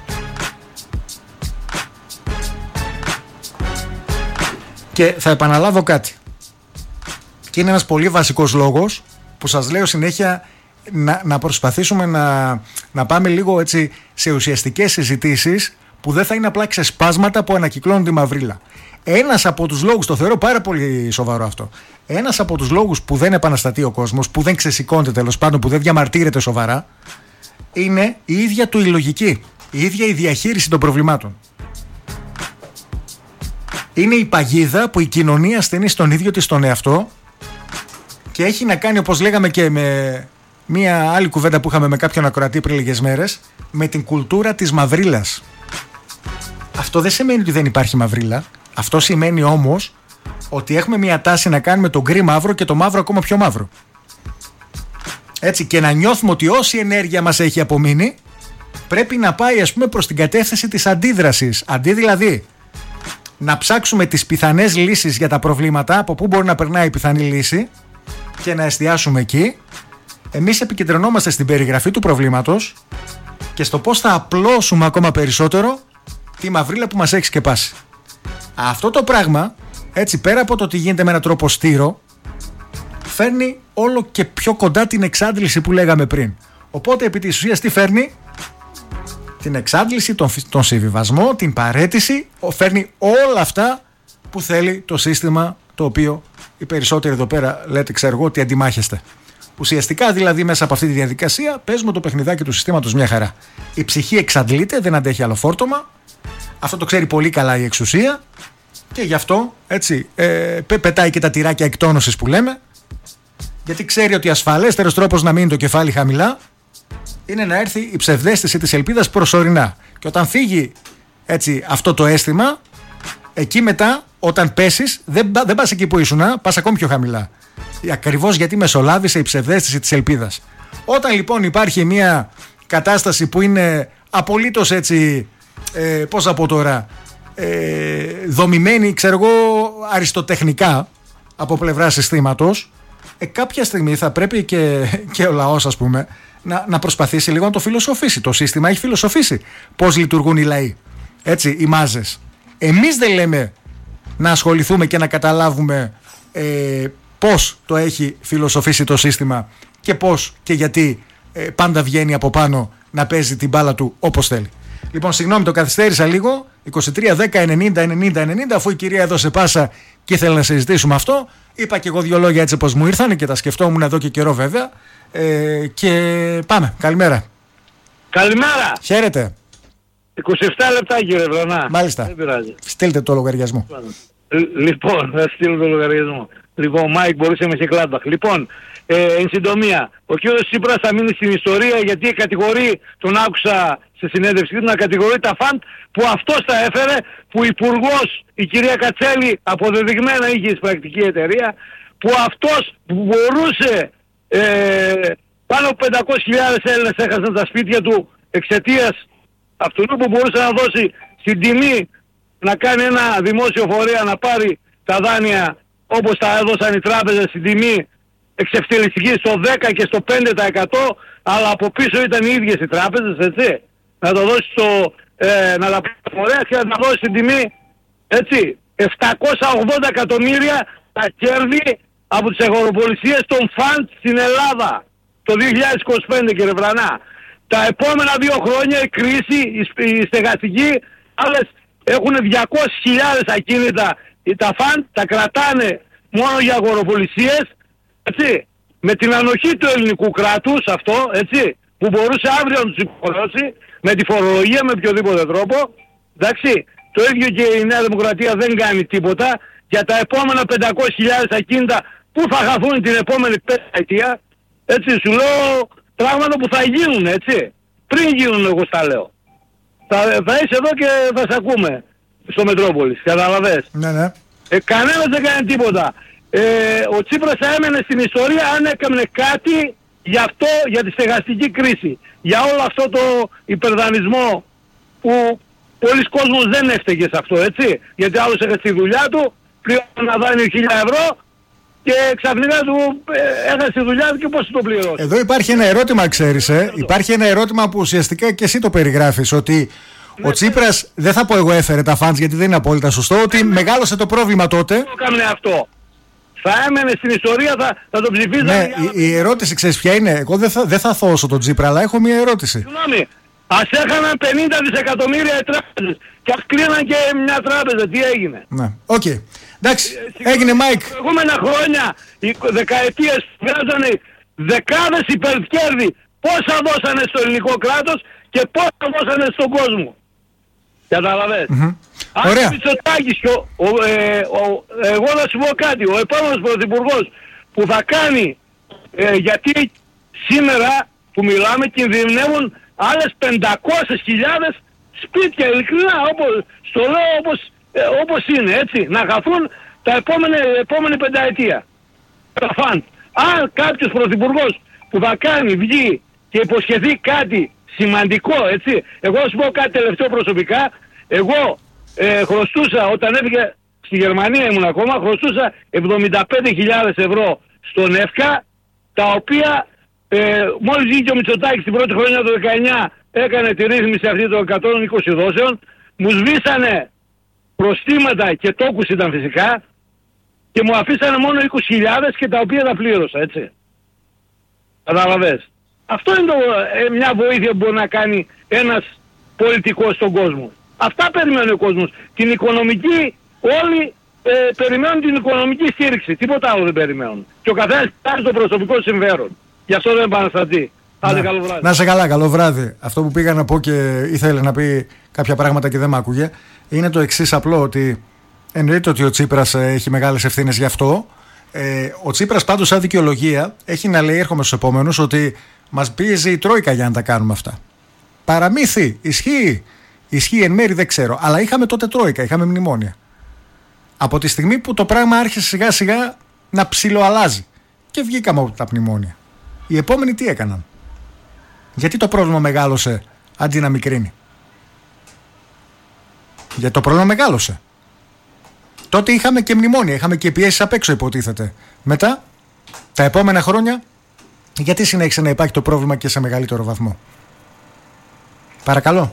Και θα επαναλάβω κάτι, και είναι ένας πολύ βασικός λόγος που σας λέω συνέχεια, να προσπαθήσουμε να πάμε λίγο έτσι σε ουσιαστικές συζητήσεις που δεν θα είναι απλά ξεσπάσματα που ανακυκλώνουν τη μαυρίλα. Ένας από τους λόγους, το θεωρώ πάρα πολύ σοβαρό αυτό, ένας από τους λόγους που δεν επαναστατεί ο κόσμος, που δεν ξεσηκώνεται, τέλος πάντων, που δεν διαμαρτύρεται σοβαρά, είναι η ίδια του η λογική, η ίδια η διαχείριση των προβλημάτων. Είναι η παγίδα που η κοινωνία στενεί στον ίδιο της τον εαυτό, και έχει να κάνει, όπως λέγαμε και με μία άλλη κουβέντα που είχαμε με κάποιον ακροατή πριν λίγες μέρες, με την κουλτούρα της μαυρίλας. Αυτό δεν σημαίνει ότι δεν υπάρχει μαυρίλα. Αυτό σημαίνει όμως ότι έχουμε μία τάση να κάνουμε το γκρι μαύρο και το μαύρο ακόμα πιο μαύρο. Έτσι, και να νιώθουμε ότι όση ενέργεια μας έχει απομείνει πρέπει να πάει, ας πούμε, προς την κατεύθυνση της αντίδρασης. Αντί δηλαδή να ψάξουμε τις πιθανές λύσεις για τα προβλήματα, από πού μπορεί να περνάει η πιθανή λύση, και να εστιάσουμε εκεί, εμείς επικεντρωνόμαστε στην περιγραφή του προβλήματος και στο πώς θα απλώσουμε ακόμα περισσότερο τη μαυρίλα που μας έχει σκεπάσει. Αυτό το πράγμα, έτσι, πέρα από το ότι γίνεται με έναν τρόπο στήρο, φέρνει όλο και πιο κοντά την εξάντληση που λέγαμε πριν. Οπότε επί της ουσίας τι φέρνει? Την εξάντληση, τον συμβιβασμό, την παραίτηση, φέρνει όλα αυτά που θέλει το σύστημα, το οποίο οι περισσότεροι εδώ πέρα λέτε, ξέρω εγώ, ότι αντιμάχεστε. Ουσιαστικά δηλαδή μέσα από αυτή τη διαδικασία παίζουμε το παιχνιδάκι του συστήματος μια χαρά. Η ψυχή εξαντλείται, δεν αντέχει άλλο φόρτωμα. Αυτό το ξέρει πολύ καλά η εξουσία, και γι' αυτό έτσι πετάει και τα τυράκια εκτόνωσης που λέμε, γιατί ξέρει ότι ασφαλέστερος τρόπος να μείνει το κεφάλι χαμηλά είναι να έρθει η ψευδαίσθηση της ελπίδας προσωρινά. Και όταν φύγει έτσι αυτό το αίσθημα, εκεί μετά όταν πέσεις δεν πας εκεί που ήσουν, πας ακόμη πιο χαμηλά. Ακριβώς γιατί μεσολάβησε η ψευδαίσθηση της ελπίδας. Όταν λοιπόν υπάρχει μια κατάσταση που είναι απολύτως έτσι, πώς θα πω τώρα, δομημένη, ξέρω εγώ, αριστοτεχνικά από πλευρά συστήματος, κάποια στιγμή θα πρέπει και ο λαός, ας πούμε, να προσπαθήσει λίγο να το φιλοσοφήσει. Το σύστημα έχει φιλοσοφήσει πώς λειτουργούν οι λαοί, έτσι, οι μάζες. Εμείς δεν λέμε να ασχοληθούμε και να καταλάβουμε πώς το έχει φιλοσοφήσει το σύστημα και πώς και γιατί πάντα βγαίνει από πάνω να παίζει την μπάλα του όπως θέλει. Λοιπόν, συγγνώμη, το καθυστέρησα λίγο. 23 10 90 90 90, αφού η κυρία έδωσε πάσα και ήθελα να συζητήσουμε αυτό, είπα και εγώ δύο λόγια έτσι πως μου ήρθαν και τα σκεφτόμουν εδώ και καιρό βέβαια. Και πάμε. Καλημέρα. Καλημέρα. Χαίρετε. 27 λεπτά, κύριε Βρανά. Μάλιστα. Στείλτε το λογαριασμό. Λοιπόν, θα στείλω το λογαριασμό. Λοιπόν, Μάικ, μπορείς να είμαι σε Κλάντμπαχ. Λοιπόν, εν συντομία, ο κύριος Τσίπρας θα μείνει στην ιστορία γιατί κατηγορεί, τον άκουσα σε συνέντευξη του, να κατηγορεί τα φαντ που αυτός τα έφερε, που υπουργός η κυρία Κατσέλη αποδεδειγμένα είχε εισπρακτική εταιρεία, που αυτός που μπορούσε πάνω από 500.000 Έλληνες έχασαν τα σπίτια του εξαιτίας αυτού που μπορούσε να δώσει στην τιμή να κάνει ένα δημόσιο φορέα να πάρει τα δάνεια όπως τα έδωσαν οι τράπεζες στην τιμή εξευτελιστική στο 10 και στο 5%, αλλά από πίσω ήταν οι ίδιες οι τράπεζες, έτσι. Να το δώσει να τα πάρει φορέα και να τα δώσει στην τιμή, έτσι. 780 εκατομμύρια τα κέρδη από τις αγοροπολισίες των φαντ στην Ελλάδα το 2025, κύριε Βρανά. Τα επόμενα 2 χρόνια η κρίση, η στεγαστική, άλλες έχουν 200.000 ακίνητα. Τα φαντ τα κρατάνε μόνο για αγοροπολισίες, έτσι. Με την ανοχή του ελληνικού κράτους αυτό, έτσι, που μπορούσε αύριο να τους υποχρεώσει, με τη φορολογία, με οποιοδήποτε τρόπο, εντάξει. Το ίδιο και η Νέα Δημοκρατία δεν κάνει τίποτα για τα επόμενα 500.000 ακίνητα που θα χαθούν την επόμενη 5 ετία. Έτσι, σου λέω πράγματα που θα γίνουν, έτσι. Πριν γίνουν, εγώ στα λέω. Θα είσαι εδώ και θα σε ακούμε στο Μετρόπολης, καταλαβες. Ναι. Κανένας δεν κάνει τίποτα. Ο Τσίπρας θα έμενε στην ιστορία αν έκανε κάτι για τη στεγαστική κρίση. Για όλο αυτό το υπερδανισμό που πολλοί κόσμος δεν έφταιγε σε αυτό, έτσι. Γιατί άλλος έκανε τη δουλειά του, πλήρωνε ένα δάνειο 1.000 ευρώ και ξαφνικά του έχασε τη δουλειά του και πώς το πληρώσει. Εδώ υπάρχει ένα ερώτημα, ξέρεις, υπάρχει ένα ερώτημα που ουσιαστικά και εσύ το περιγράφεις, ότι ο Τσίπρας, δεν θα πω εγώ έφερε τα φαντς γιατί δεν είναι απόλυτα σωστό, ότι μεγάλωσε το πρόβλημα τότε. Το έκανε αυτό. Θα έμενε στην ιστορία, θα το ψηφίζανε. Ναι, η ερώτηση ξέρεις ποια είναι. Εγώ δεν θα θώσω τον Τσίπρα, αλλά έχω μια ερώτηση. Συγγνώμη, ας έχαναν 50 δισεκατομμύρια οι τράπεζες και ας κλείναν και μια τράπεζα. Τι έγινε? Ναι, οκ. Εντάξει, έγινε Μάικ. Προηγούμενα χρόνια, οι δεκαετίες βγάζανε δεκάδες υπερκέρδη. Πόσα δώσανε στο ελληνικό κράτος και πόσα δώσανε στον κόσμο. Καταλαβες. Αν ο Μητσοτάκης εγώ να σου πω κάτι, ο επόμενος πρωθυπουργός που θα κάνει, γιατί σήμερα που μιλάμε κινδυνεύουν άλλες 500.000 σπίτια, ειλικρινά, στο λέω όπως είναι, έτσι, να χαθούν τα επόμενη πενταετία. Αν κάποιος πρωθυπουργός που θα κάνει, βγει και υποσχεθεί κάτι σημαντικό, έτσι, εγώ θα σου πω κάτι τελευταίο προσωπικά. Εγώ χρωστούσα, όταν έφυγε στη Γερμανία ήμουν ακόμα, χρωστούσα 75.000 ευρώ στον ΕΦΚΑ, τα οποία μόλις βγήκε ο Μητσοτάκης την πρώτη χρονιά του 19 έκανε τη ρύθμιση αυτή των 120 δόσεων, μου σβήσανε προστήματα και τόκους ήταν φυσικά και μου αφήσανε μόνο 20.000 και τα οποία τα πλήρωσα, έτσι. Καταλαβες. Αυτό είναι μια βοήθεια που μπορεί να κάνει ένας πολιτικός στον κόσμο. Αυτά περιμένει ο κόσμος. Την οικονομική, όλοι περιμένουν την οικονομική στήριξη. Τίποτα άλλο δεν περιμένουν. Και ο καθένας κοιτάζει το προσωπικό συμφέρον. Γι' αυτό δεν επαναστατεί. Άντε, καλό βράδυ. Να σε καλά, καλό βράδυ. Αυτό που πήγα να πω και ήθελε να πει κάποια πράγματα και δεν μ' άκουγε, είναι το εξής απλό, ότι εννοείται ότι ο Τσίπρας έχει μεγάλες ευθύνες γι' αυτό. Ο Τσίπρας πάντως σαν δικαιολογία έχει να λέει, έρχομαι στους επόμενους, ότι μας πίεζε η Τρόικα για να τα κάνουμε αυτά. Παραμύθι, ισχύει εν μέρη, δεν ξέρω. Αλλά είχαμε τότε Τρόικα, είχαμε μνημόνια. Από τη στιγμή που το πράγμα άρχισε σιγά σιγά να ψιλοαλλάζει και βγήκαμε από τα μνημόνια, οι επόμενοι τι έκαναν? Γιατί το πρόβλημα μεγάλωσε αντί να μικρύνει? Γιατί το πρόβλημα μεγάλωσε. Τότε είχαμε και μνημόνια, είχαμε και πιέσεις απ' έξω υποτίθεται. Μετά, τα επόμενα χρόνια, γιατί συνέχισε να υπάρχει το πρόβλημα και σε μεγαλύτερο βαθμό? Παρακαλώ.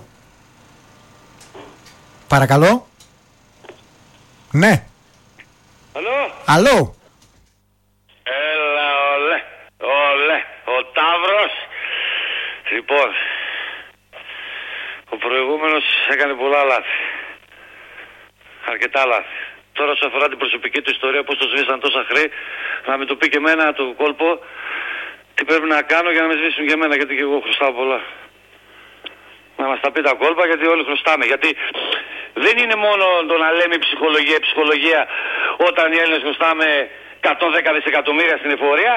Παρακαλώ. Ναι. Αλλό. Έλα, ολέ, ο Ταύρος. Λοιπόν, ο προηγούμενος έκανε πολλά λάθη. Αρκετά λάθη. Τώρα όσο αφορά την προσωπική του ιστορία, πώς το σβήσαν τόσα χρέη, να με το πει και εμένα το κόλπο, τι πρέπει να κάνω για να με σβήσουν και εμένα, γιατί και εγώ χρωστάω πολλά. Να μας τα πει τα κόλπα, γιατί όλοι χρωστάμε. Γιατί δεν είναι μόνο το να λέμε ψυχολογία όταν οι Έλληνες χρωστάμε 110 δισεκατομμύρια στην εφορία.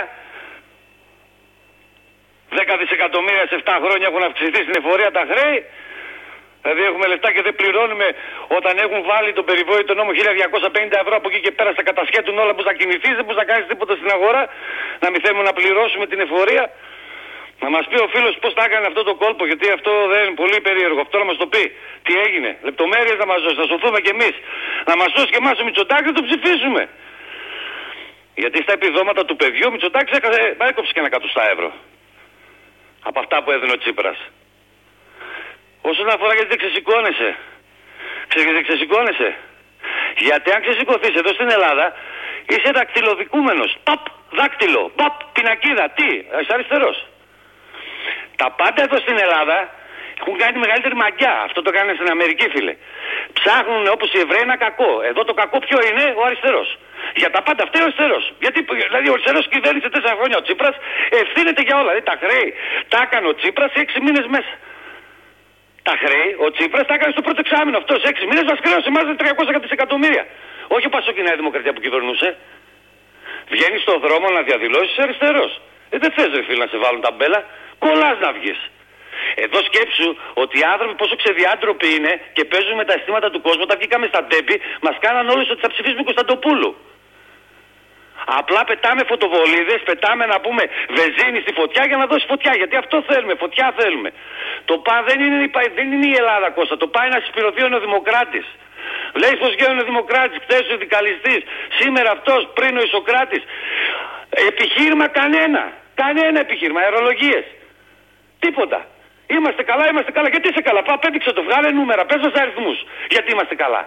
10 δισεκατομμύρια σε 7 χρόνια έχουν αυξηθεί στην εφορία τα χρέη. Δηλαδή έχουμε λεφτά και δεν πληρώνουμε όταν έχουν βάλει τον περιβόητο νόμο 1.250 ευρώ από εκεί και πέρα στα κατασχέτουν όλα που θα κινηθείς, δεν μπορείς να κάνεις τίποτα στην αγορά, να μην θέλουμε να πληρώσουμε την εφορία. Να μας πει ο φίλος πώς θα έκανε αυτό το κόλπο, γιατί αυτό δεν είναι πολύ περίεργο. Αυτό να μας το πει. Τι έγινε. Λεπτομέρειες να μας δώσει, να σωθούμε κι εμείς. Να μας δώσει και εμάς ο Μητσοτάκης να το ψηφίσουμε. Γιατί στα επιδόματα του παιδιού ο Μητσοτάκης έκοψε και 100 ευρώ. Από αυτά που έδινε ο Τσίπρας. Όσον αφορά γιατί δεν ξεσηκώνεσαι. Δεν ξεσηκώνεσαι. Γιατί αν ξεσηκωθείς εδώ στην Ελλάδα είσαι δακτυλοδικούμενος. Παπ, δάκτυλο. Παπ, πινακίδα. Τι, είσαι αριστερός. Τα πάντα εδώ στην Ελλάδα έχουν κάνει μεγαλύτερη μαγιά. Αυτό το κάνουν στην Αμερική, φίλε. Ψάχνουν όπως οι Εβραίοι ένα κακό. Εδώ το κακό ποιο είναι? Ο αριστερός. Για τα πάντα φταίει ο αριστερός. Γιατί δηλαδή ο αριστερός κυβέρνησε 4 χρόνια ο Τσίπρας, ευθύνεται για όλα. Δηλαδή τα χρέη τα έκανε ο Τσίπρας 6 μήνες μέσα. Τα χρέη ο Τσίπρας τα έκανε στο πρώτο εξάμηνο. Αυτό σε 6 μήνες μας χρέωσε εμάς 300 δισεκατομμύρια. Όχι ο Πασόκ, η Νέα Δημοκρατία που κυβερνούσε. Βγαίνει στον δρόμο να διαδηλώσει αριστερός. Δεν θες ρε φίλε να σε βάλουν τα μπέλα. Κολλάς να βγεις. Εδώ σκέψου ότι οι άνθρωποι πόσο ξεδιάντροποι είναι και παίζουν με τα αισθήματα του κόσμου. Όταν βγήκαμε στα ντέμπι, μας κάναν όλους ότι θα ψηφίσουμε Κωνσταντοπούλου. Απλά πετάμε φωτοβολίδες, πετάμε να πούμε βενζίνη στη φωτιά για να δώσει φωτιά. Γιατί αυτό θέλουμε, φωτιά θέλουμε. Το ΠΑ δεν είναι η Ελλάδα, Κώστα. Το ΠΑ είναι να συσπηρωθεί ο Νεοδημοκράτης. Λέει πως βγαίνει ο Δημοκράτης, χθες ο Δικαλιστής, σήμερα αυτός, πριν ο Ισοκράτης. Επιχείρημα κανένα. Κανένα επιχείρημα, αερολογίες. Τίποτα. Είμαστε καλά, είμαστε καλά. Γιατί είσαι καλά? Πέδειξε το, βγάλε νούμερα, πες μας αριθμούς. Γιατί είμαστε καλά.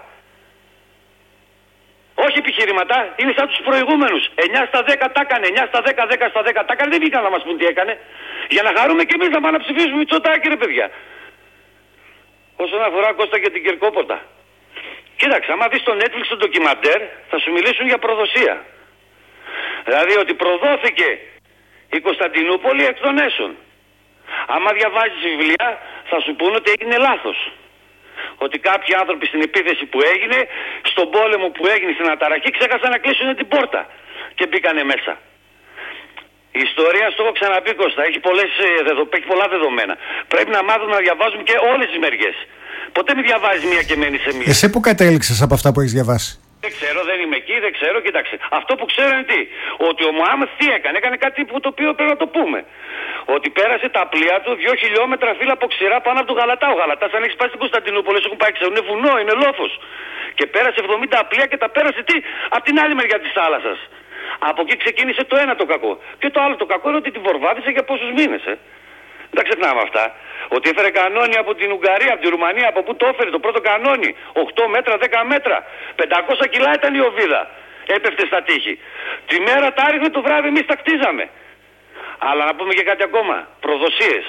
Όχι επιχειρηματά, είναι σαν τους προηγούμενους. 9 στα 10 τα έκανε, 9 στα 10, 10 στα 10 τα έκανε. Δεν βγήκαν να μας πούν τι έκανε. Για να χαρούμε και εμείς να πάμε να ψηφίσουμε Μητσοτάκη, ρε παιδιά. Όσον αφορά Κώστα και την Κερκόπορτα. Κοίταξε, άμα δεις στο Netflix το ντοκιμαντέρ, θα σου μιλήσουν για προδοσία. Δηλαδή ότι προδόθηκε η Κωνσταντινούπολη εκ των έσων. Άμα διαβάζεις βιβλία θα σου πούνε ότι έγινε λάθος. Ότι κάποιοι άνθρωποι στην επίθεση που έγινε, στον πόλεμο που έγινε στην Αταραχή, ξέχασαν να κλείσουν την πόρτα και μπήκανε μέσα. Η ιστορία, στο έχω ξαναπεί Κώστα, έχει πολλά δεδομένα. Πρέπει να μάθουμε να διαβάζουμε και όλες τις μεριές. Ποτέ μην διαβάζεις μία και μένεις σε μία. Εσύ που κατέληξες από αυτά που έχεις διαβάσει? Δεν ξέρω, δεν είμαι εκεί, δεν ξέρω, κοίταξε. Αυτό που ξέρω είναι τι. Ότι ο Μωάμεθ τι έκανε? Έκανε κάτι που το οποίο πρέπει να το πούμε. Ότι πέρασε τα πλοία του 2 χιλιόμετρα φύλλα από ξηρά πάνω από τον Γαλατά. Ο Γαλατάς, αν έχεις πάει στην Κωνσταντινούπολη, έχουν πάει ξέρω, είναι βουνό, είναι λόφος. Και πέρασε 70 πλοία και τα πέρασε τι? Από την άλλη μεριά της θάλασσας. Από εκεί ξεκίνησε το ένα το κακό. Και το άλλο το κακό είναι ότι τη βορβάδισε για πόσους μήνες, Δεν τα ξεχνάμε αυτά. Ότι έφερε κανόνι από την Ουγγαρία, από τη Ρουμανία, από πού το έφερε το πρώτο κανόνι. 8 μέτρα, 10 μέτρα. 500 κιλά ήταν η οβίδα. Έπεφτε στα τείχη. Τη μέρα τα άριχνε, το βράδυ εμείς τα κτίζαμε. Αλλά να πούμε και κάτι ακόμα. Προδοσίες.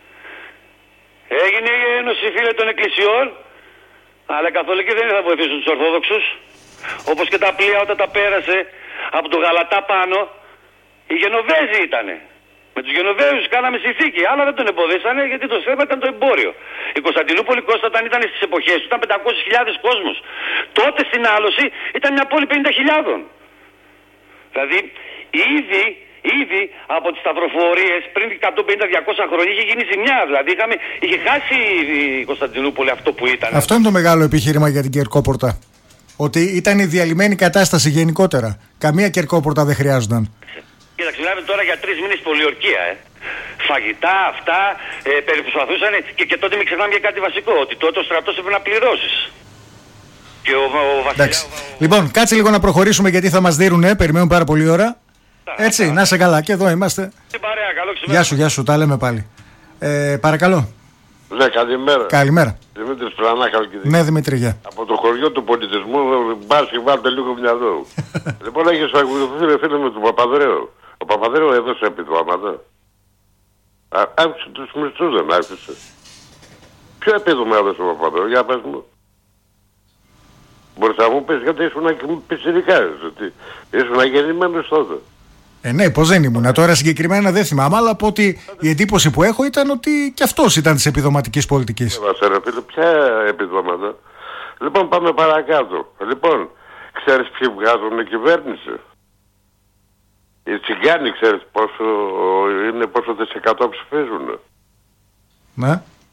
Έγινε η Ένωση φίλε των Εκκλησιών, αλλά οι Καθολικοί δεν θα βοηθήσουν τους Ορθόδοξους. Όπως και τα πλοία όταν τα πέρασε από το Γαλατά πάνω, οι Γενοβέζοι ήτανε. Με τους Γενοβέζους κάναμε συνθήκη, αλλά δεν τον εμποδίσανε γιατί το θέμα ήταν το εμπόριο. Η Κωνσταντινούπολη Κώστα όταν ήταν στις εποχές του ήταν 500.000 κόσμος. Τότε στην άλωση ήταν μια πόλη 50.000. Δηλαδή ήδη από τις σταυροφορίες πριν 150-200 χρόνια είχε γίνει ζημιά. Δηλαδή είχε χάσει η Κωνσταντινούπολη αυτό που ήταν. Αυτό είναι το μεγάλο επιχείρημα για την Κερκόπορτα. Ότι ήταν η διαλυμένη κατάσταση γενικότερα. Καμία Κερκόπορτα δεν χρειάζονταν. Κοίταξε, μιλάμε τώρα για 3 μήνες πολιορκία, Φαγητά, αυτά, προσπαθούσαν και τότε μην ξεχνάμε για κάτι βασικό, ότι τότε ο στρατός έπρεπε να πληρώσεις. Και ο βασιλιάς... Λοιπόν, κάτσε λίγο να προχωρήσουμε γιατί θα μας δίνουνε, περιμένουν πάρα πολλή ώρα. Έτσι, να είσαι καλά, και εδώ είμαστε. Γεια σου, τα λέμε πάλι. Παρακαλώ. Ναι, καλημέρα. Καλημέρα. Δημήτρης Πλανάκαλ και ναι, Δημήτρη, γεια. Από το χωριό του πολιτισμού, μπας και βάλτε λίγο μυαλό. Λοιπόν, έχεις φίλε με τον Παπαδρέο. Ο Παπαδρέο έδωσε επιδόματα. Άφησε τους μισθούς, δεν άφησε. Ποιο επίδομα έδωσε ο Παπαδρέο, για πες μου. Μπορείς να μου πεις γιατί ήσουν πιστηρικά, ήσουν γεννημένος τότε. Ναι, πως δεν ήμουνα. Τώρα συγκεκριμένα δεν θυμάμαι, αλλά από ότι η εντύπωση που έχω ήταν ότι και αυτός ήταν της επιδοματικής πολιτικής. Ποια επιδόματα. Λοιπόν, πάμε παρακάτω. Λοιπόν, ξέρεις ποιοι βγάζουν κυβέρνηση? Οι τσιγκάνοι, ξέρεις πόσο δισεκατό ψηφίζουν? Ναι.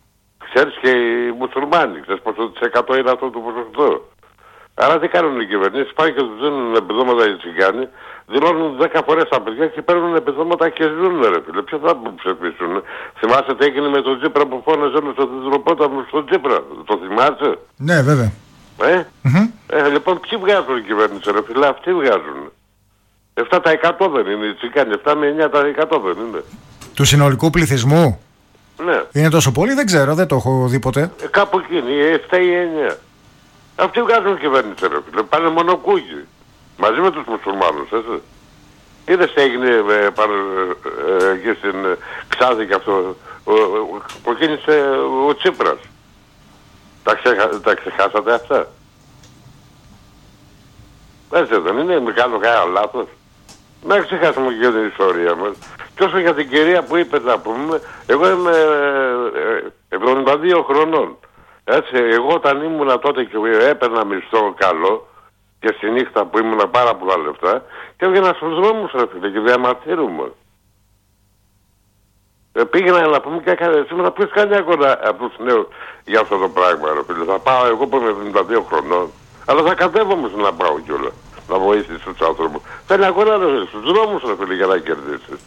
Ξέρεις και οι μουσουλμάνοι, ξέρεις πόσο της 100 είναι αυτό το ποσοστό. Άρα τι κάνουν οι κυβερνήσεις, πάνε και τους δίνουν επιδόματα οι τσιγκάνοι, δηλώνουν 10 φορές τα παιδιά και παίρνουν επιδόματα και ζουν ρε φίλε. Ποιο θα ψηφίσουν? Θυμάσαι τι έγινε με τον Τσίπρα που φώναζε όλο στο Δυτροπόταμο στον Τσίπρα? Το θυμάσαι? Ναι, βέβαια. Λοιπόν, ποιοι βγάζουν οι κυβέρνηση ρε φίλε? Αυτοί βγάζουν. 7% δεν είναι οι τσιγκάνοι, 7 με 9% δεν είναι? Του συνολικού πληθυσμού? Ναι. Είναι τόσο πολύ, δεν ξέρω, δεν το έχω δει ποτέ. Κάπου εκείνη, 7 ή 9. Αυτοί βγάζουν κυβέρνηση ρε φίλε, πάνε μονοκούκι. Μαζί με τους μουσουλμάνους, έτσι. Είδες τι έγινε εκεί στην Ξάδη και αυτό, που κίνησε ο Τσίπρας. Τα ξεχάσατε αυτά? Έτσι δεν είναι, με κάνω κανένα λάθος? Να ξεχάσουμε και την ιστορία μας. Και όσο για την κυρία που είπε να πούμε, εγώ είμαι 72 χρονών. Έτσι, εγώ όταν ήμουνα τότε και έπαιρνα μισθό καλό, και στη νύχτα που ήμουνα πάρα πολλά λεφτά, και έβγαινα στους δρόμους ρε φίλε και διαμαρτύρομαι. Πήγαινα να πούμε και σήμερα ποιος κάνει ακόμα από τους νέους για αυτό το πράγμα ρε φίλε. Θα πάω εγώ που είμαι 72 χρονών, αλλά θα κατέβω όμως να πάω κιόλα, να βοηθήσω τους άνθρωπους. Θέλει ακόμα στους δρόμους ρε φίλε για να κερδίσεις.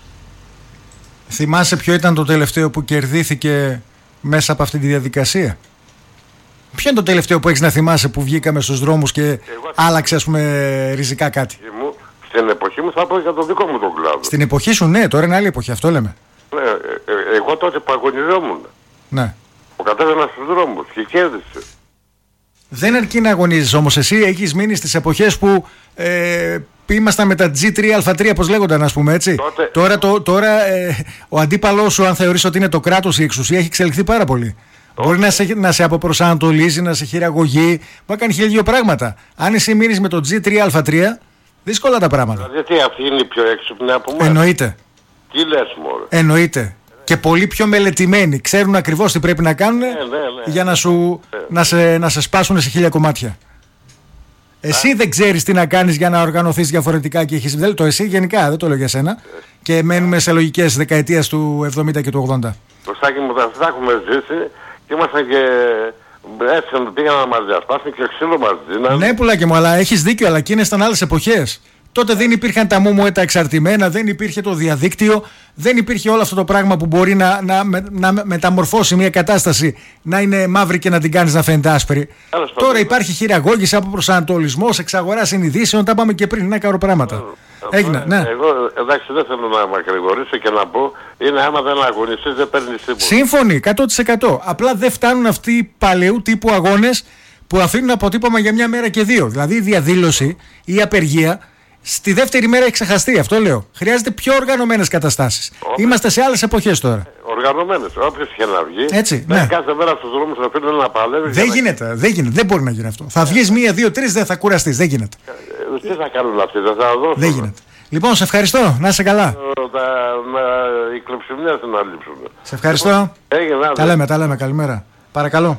Θυμάσαι ποιο ήταν το τελευταίο που κερδίθηκε μέσα από αυτή τη διαδικασία? Ποιο είναι το τελευταίο που έχεις να θυμάσαι που βγήκαμε στους δρόμους και άλλαξε ας πούμε ριζικά κάτι? Στην εποχή μου θα πω για το δικό μου τον κλάδο. Στην εποχή σου ναι, τώρα είναι άλλη εποχή, αυτό λέμε. Ναι, εγώ τότε που αγωνιζόμουν. Ναι. Που κατέβαινα στους δρόμους και κέρδισε. Δεν αρκεί να αγωνίζεις όμως, εσύ έχεις μείνει στις εποχές που ήμασταν με τα G3, Α3 όπως λέγονταν ας πούμε έτσι. Τώρα ο αντίπαλός σου αν θεωρείς ότι είναι το κράτος, η εξουσία έχει εξελιχθεί πάρα πολύ. Μπορεί να σε αποπροσανατολίζει, να σε χειραγωγεί, να κάνει 1002 πράγματα. Αν εσύ μείνεις με το G3, Α3, δύσκολα τα πράγματα. Γιατί αυτή είναι η πιο έξυπνη από εμάς? Εννοείται. Τι λες μωρέ? Εννοείται. Και πολύ πιο μελετημένοι. Ξέρουν ακριβώς τι πρέπει να κάνουν για να σε σπάσουν σε 1000 κομμάτια. Εσύ δεν ξέρεις τι να κάνεις για να οργανωθείς διαφορετικά και έχεις... Δεν το εσύ γενικά, δεν το λέω για σένα. Και μένουμε σε λογικές δεκαετίες του 70 και του 80. Το Στάκη μου, τα έχουμε ζήσει και ήμασταν και έτσι πήγαμε να μας διασπάσουν και ξύλο μας δίνανε. Ναι πουλάκι μου, αλλά έχεις δίκιο, αλλά εκείνες ήταν άλλες εποχές. Τότε δεν υπήρχαν τα τα εξαρτημένα, δεν υπήρχε το διαδίκτυο, δεν υπήρχε όλο αυτό το πράγμα που μπορεί να μεταμορφώσει μια κατάσταση να είναι μαύρη και να την κάνεις να φαίνεται άσπρη. Τώρα υπάρχει χειραγώγηση από προσανατολισμός, εξαγορά συνειδήσεων, τα πάμε και πριν, ένα κάρο πράγματα. Έγινα, ναι. Εγώ εντάξει δεν θέλω να μακρηγορήσω και να πω, είναι άμα δεν αγωνιστείς δεν παίρνεις τίποτα. Σύμφωνοι, 100%. Απλά δεν φτάνουν αυτοί οι παλαιού τύπου αγώνες που αφήνουν αποτύπωμα για μια μέρα και δύο. Δηλαδή η διαδήλωση ή η απεργία στη δεύτερη μέρα έχει ξεχαστεί, αυτό λέω. Χρειάζεται πιο οργανωμένες καταστάσεις. Είμαστε σε άλλες εποχές τώρα. Οργανωμένες, όποιος και να βγει. Έτσι, ναι. Κάθε μέρα στους δρόμους να φύγουν να παλεύει. Δεν γίνεται, δεν μπορεί να γίνει αυτό. Θα βγεις 1, 2, 3, δεν θα κουραστείς, δεν γίνεται. Τι θα κάνουν αυτοί, δεν θα δώσουν. Δεν γίνεται. Λοιπόν, σε ευχαριστώ, να είσαι καλά. Οι κλεψιμνές να λείψουν. Σε ευχαριστώ. Τα λέμε, καλημέρα. Παρακαλώ.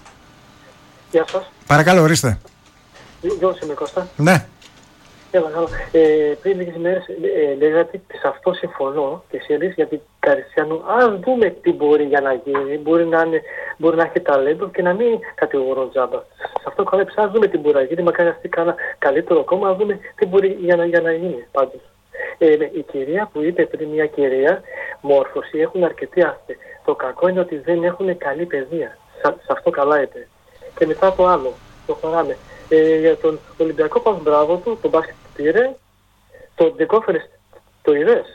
Γεια σας. Παρακαλώ, ορίστε. Γιώργος είμαι, Κώστα. Ναι. Έλα, καλά. Πριν λίγες μέρες λέγατε ότι σε αυτό συμφωνώ και εσύ έλεγες για την Καριστιανού. Αν δούμε τι μπορεί για να γίνει, μπορεί να έχει ταλέντο και να μην κατηγορώ τζάμπα. Σε αυτό καλά αν δούμε τι μπορεί να γίνει, μακάρι αυτή κάνα καλύτερο κόμμα, να δούμε τι μπορεί για να γίνει πάντως. Η κυρία που είπε πριν, μια κυρία, μόρφωση, έχουν αρκετοί άστοι. Το κακό είναι ότι δεν έχουν καλή παιδεία. Σε αυτό καλά είπε. Και μετά το άλλο, το χωράμε. Για τον Ολυμπιακό πας μπράβο του, τον μπάσκετ που πήρε, τον Ντεκόφερες, το είδες?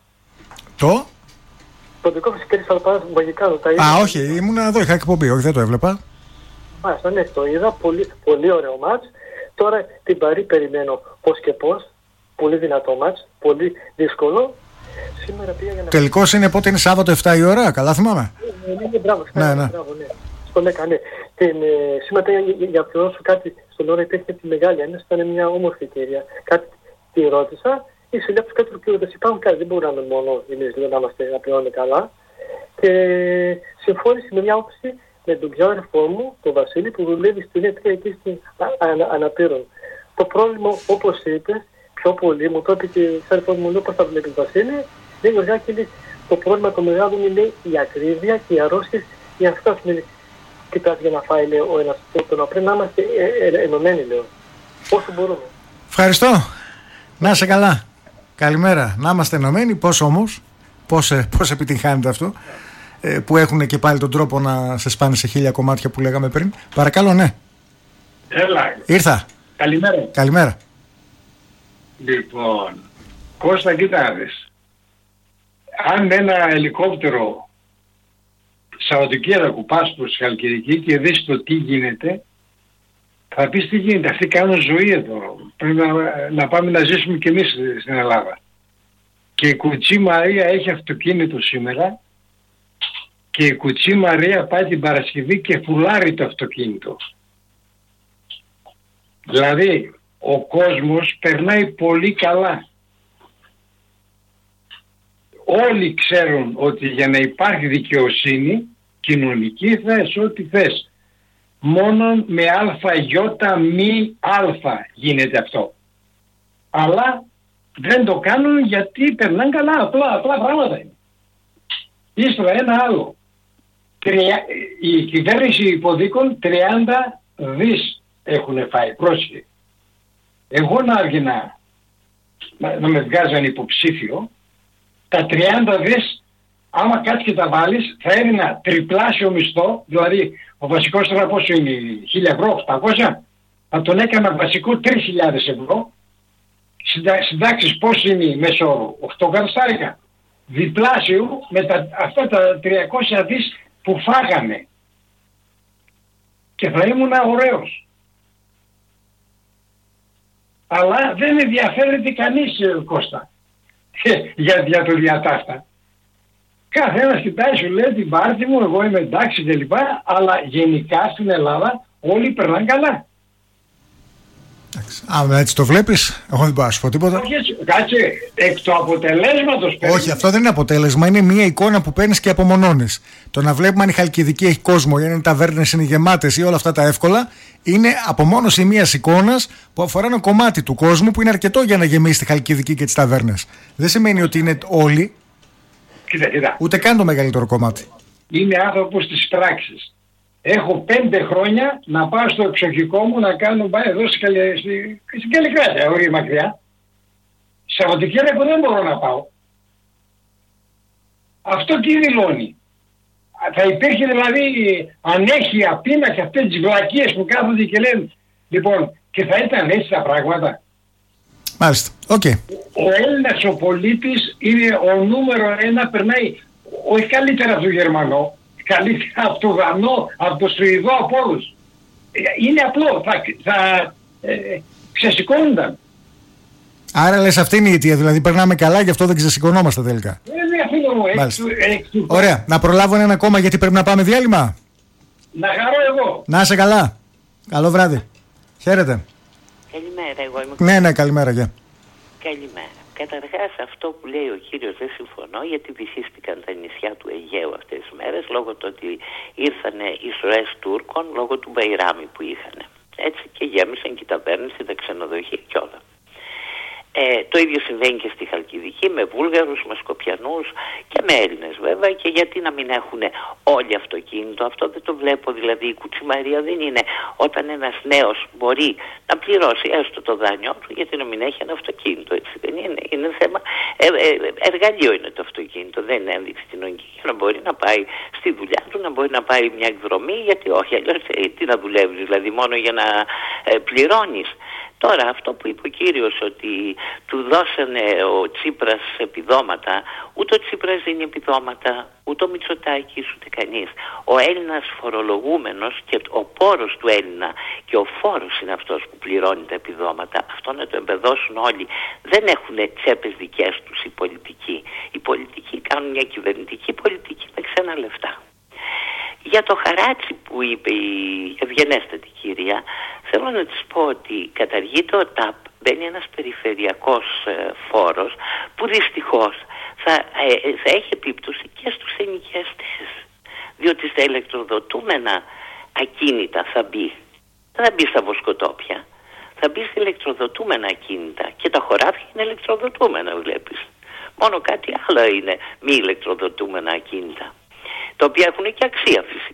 Τον Ντεκόφερες κέρδισε αλλά πάρα μαγικά. Όχι, ήμουν εδώ, είχα εκπομπή, όχι δεν το έβλεπα. Μάλιστα, ναι, το είδα, πολύ ωραίο μάτς. Τώρα την Παρί περιμένω πώς και πώς, πολύ δυνατό μάτς, πολύ δύσκολο. Σήμερα πήγα για να... Τελικώς είναι πότε, είναι Σάββατο 7 η ώρα, καλά θυμάμαι. Μπράβο, ναι. Τον έκανε. Σήμερα για να πληρώσω κάτι στον ώρα υπήρχε τη μεγάλη έννοια, ήταν μια όμορφη κυρία. Κάτι τη ρώτησα, είσαι λέει από τους κάτω πληρωτές. Υπάρχουν κάτι, δεν μπορούμε μόνο εμείς να είμαστε να πληρώνουμε καλά. Και συμφώνησε με μια όψη με τον πιο αδερφό μου, τον Βασίλη, που δουλεύει στην ΕΤΡΙΑ εκεί στην αναπήρων. Το πρόβλημα, όπως είπες, πιο πολύ μου το είπε και η αδερφό μου, λέει πώς θα βλέπει τον Βασίλη, λέει Γιωργάκη, το πρόβλημα το μεγάλο είναι η ακρίβεια και οι αρρώστιες για αυτό κοιτάς για να φάει, λέει, ο ένας τον άλλο. Πρέπει να είμαστε ενωμένοι, λέω. Όσο μπορούμε. Ευχαριστώ. Να είσαι καλά. Καλημέρα. Να είμαστε ενωμένοι. Πώς όμως, πώς επιτυγχάνεται αυτό, που έχουν και πάλι τον τρόπο να σε σπάνε σε 1000 κομμάτια που λέγαμε πριν. Παρακαλώ, ναι. Έλα. Ήρθα. Καλημέρα. Καλημέρα. Λοιπόν, Κώστα, κοιτάδες. Αν ένα ελικόπτερο Σαββατοκύριακο πας προς Χαλκιδική και δεις το τι γίνεται, θα πεις τι γίνεται. Αυτοί κάνουν ζωή εδώ. Πρέπει να πάμε να ζήσουμε κι εμείς στην Ελλάδα. Και η Κουτσή Μαρία έχει αυτοκίνητο σήμερα και η Κουτσή Μαρία πάει την Παρασκευή και φουλάρει το αυτοκίνητο. Δηλαδή ο κόσμος περνάει πολύ καλά. Όλοι ξέρουν ότι για να υπάρχει δικαιοσύνη κοινωνική θες ό,τι θες. Μόνο με αλφα μη αλφα γίνεται αυτό. Αλλά δεν το κάνουν γιατί περνάνε καλά, απλά πράγματα είναι. Ύστερα ένα άλλο. Η κυβέρνηση υποδίκων 30 δις έχουν φάει, πρόσχε. Εγώ να άρχινα να με βγάζαν υποψήφιο, τα 30 δις άμα κάτσεις και τα βάλεις θα έδινα τριπλάσιο μισθό, δηλαδή ο βασικός τώρα πόσο είναι, 1000 ευρώ, 800, θα τον έκανα βασικό 3.000 ευρώ, συντάξεις πώς είναι η μέσο όρο, 8 κατοστάρικα, διπλάσιο με αυτά τα 300 δις που φάγανε και θα ήμουν ωραίος. Αλλά δεν ενδιαφέρεται κανείς, Κώστα, για το διατάφτα. Καθένας κοιτάει, σου λέει την πάρτι μου, εγώ είμαι εντάξει κλπ. Αλλά γενικά στην Ελλάδα όλοι περνάνε καλά. Αν έτσι το βλέπεις, εγώ δεν μπορώ να σου πω τίποτα. Κάτσε, εκ του αποτελέσματος. Όχι, αυτό δεν είναι αποτέλεσμα, είναι μια εικόνα που παίρνεις και απομονώνεις. Το να βλέπουμε αν η Χαλκιδική έχει κόσμο ή αν οι ταβέρνες είναι γεμάτες ή όλα αυτά τα εύκολα, είναι απομόνωση μιας εικόνας που αφορά ένα κομμάτι του κόσμου που είναι αρκετό για να γεμίσει τη Χαλκιδική και τις ταβέρνες. Δεν σημαίνει ότι είναι όλοι. Κοίτα. Ούτε καν το μεγαλύτερο κομμάτι. Είμαι άνθρωπος της πράξης. Έχω 5 χρόνια να πάω στο εξοχικό μου να κάνω εδώ στην Καλλικράτεια, όχι μακριά. Σαββατοκύριακο δεν μπορώ να πάω. Αυτό τι δηλώνει? Θα υπήρχε δηλαδή ανέχεια, πείνα και αυτές τις βλακίες που κάθονται και λένε. Λοιπόν, και θα ήταν έτσι τα πράγματα. Μάλιστα, οκ. Ο Έλληνας ο πολίτης είναι ο νούμερο 1, περνάει όχι καλύτερα από τον Γερμανό, καλύτερα από τον Δανό, από τον Σουηδό, από όλους. Είναι απλό, θα ξεσηκώνονταν. Άρα λες αυτή είναι η αιτία, δηλαδή περνάμε καλά γι' αυτό δεν ξεσηκωνόμαστε τελικά. Ωραία, να προλάβω ένα ακόμα γιατί πρέπει να πάμε διάλειμμα. Να χαρώ εγώ. Να είσαι καλά. Καλό βράδυ. Χαίρετε. Καλημέρα, εγώ είμαι. Ναι, καλημέρα, γεια. Καλημέρα. Καταρχάς αυτό που λέει ο κύριος δεν συμφωνώ, γιατί βυθίστηκαν τα νησιά του Αιγαίου αυτές τις μέρες λόγω του ότι ήρθαν οι σωρές Τούρκων λόγω του Μπαϊράμι που είχαν. Έτσι και γέμισαν και τα ταβέρνες και τα ξενοδοχεία και όλα. Το ίδιο συμβαίνει και στη Χαλκιδική με Βούλγαρους, με Σκοπιανούς και με Έλληνες βέβαια, και γιατί να μην έχουν όλοι αυτοκίνητο? Αυτό δεν το βλέπω. Δηλαδή η Κουτσή Μαρία δεν είναι όταν ένας νέος μπορεί να πληρώσει έστω το δάνειό του, γιατί να μην έχει ένα αυτοκίνητο? Έτσι δεν είναι? Είναι θέμα εργαλείο είναι το αυτοκίνητο, δεν είναι ένδειξη κοινωνική, για να μπορεί να πάει στη δουλειά του, να μπορεί να πάει μια εκδρομή, γιατί όχι αλλιώς τι να δουλεύεις, δηλαδή μόνο για να πληρώνεις? Τώρα αυτό που είπε ο κύριος ότι του δώσανε ο Τσίπρας επιδόματα, ούτε ο Τσίπρας δίνει επιδόματα, ούτε ο Μητσοτάκης, ούτε κανείς. Ο Έλληνας φορολογούμενος και ο πόρος του Έλληνα και ο φόρος είναι αυτός που πληρώνει τα επιδόματα. Αυτό να το εμπεδώσουν όλοι. Δεν έχουν τσέπες δικές τους οι πολιτικοί. Οι πολιτικοί κάνουν μια κυβερνητική πολιτική με ξένα λεφτά. Για το χαράτσι που είπε η ευγενέστατη κυρία, θέλω να της πω ότι καταργείται ο ΤΑΠ, μπαίνει ένας περιφερειακός φόρος που δυστυχώς θα έχει επίπτωση και στους ενοικιαστές, διότι στα ηλεκτροδοτούμενα ακίνητα θα μπει, δεν θα μπει στα βοσκοτόπια, θα μπει στα ηλεκτροδοτούμενα ακίνητα και τα χωράφια είναι ηλεκτροδοτούμενα, βλέπεις. Μόνο κάτι άλλο είναι μη ηλεκτροδοτούμενα ακίνητα. τα οποία έχουν και αξία φυσικά.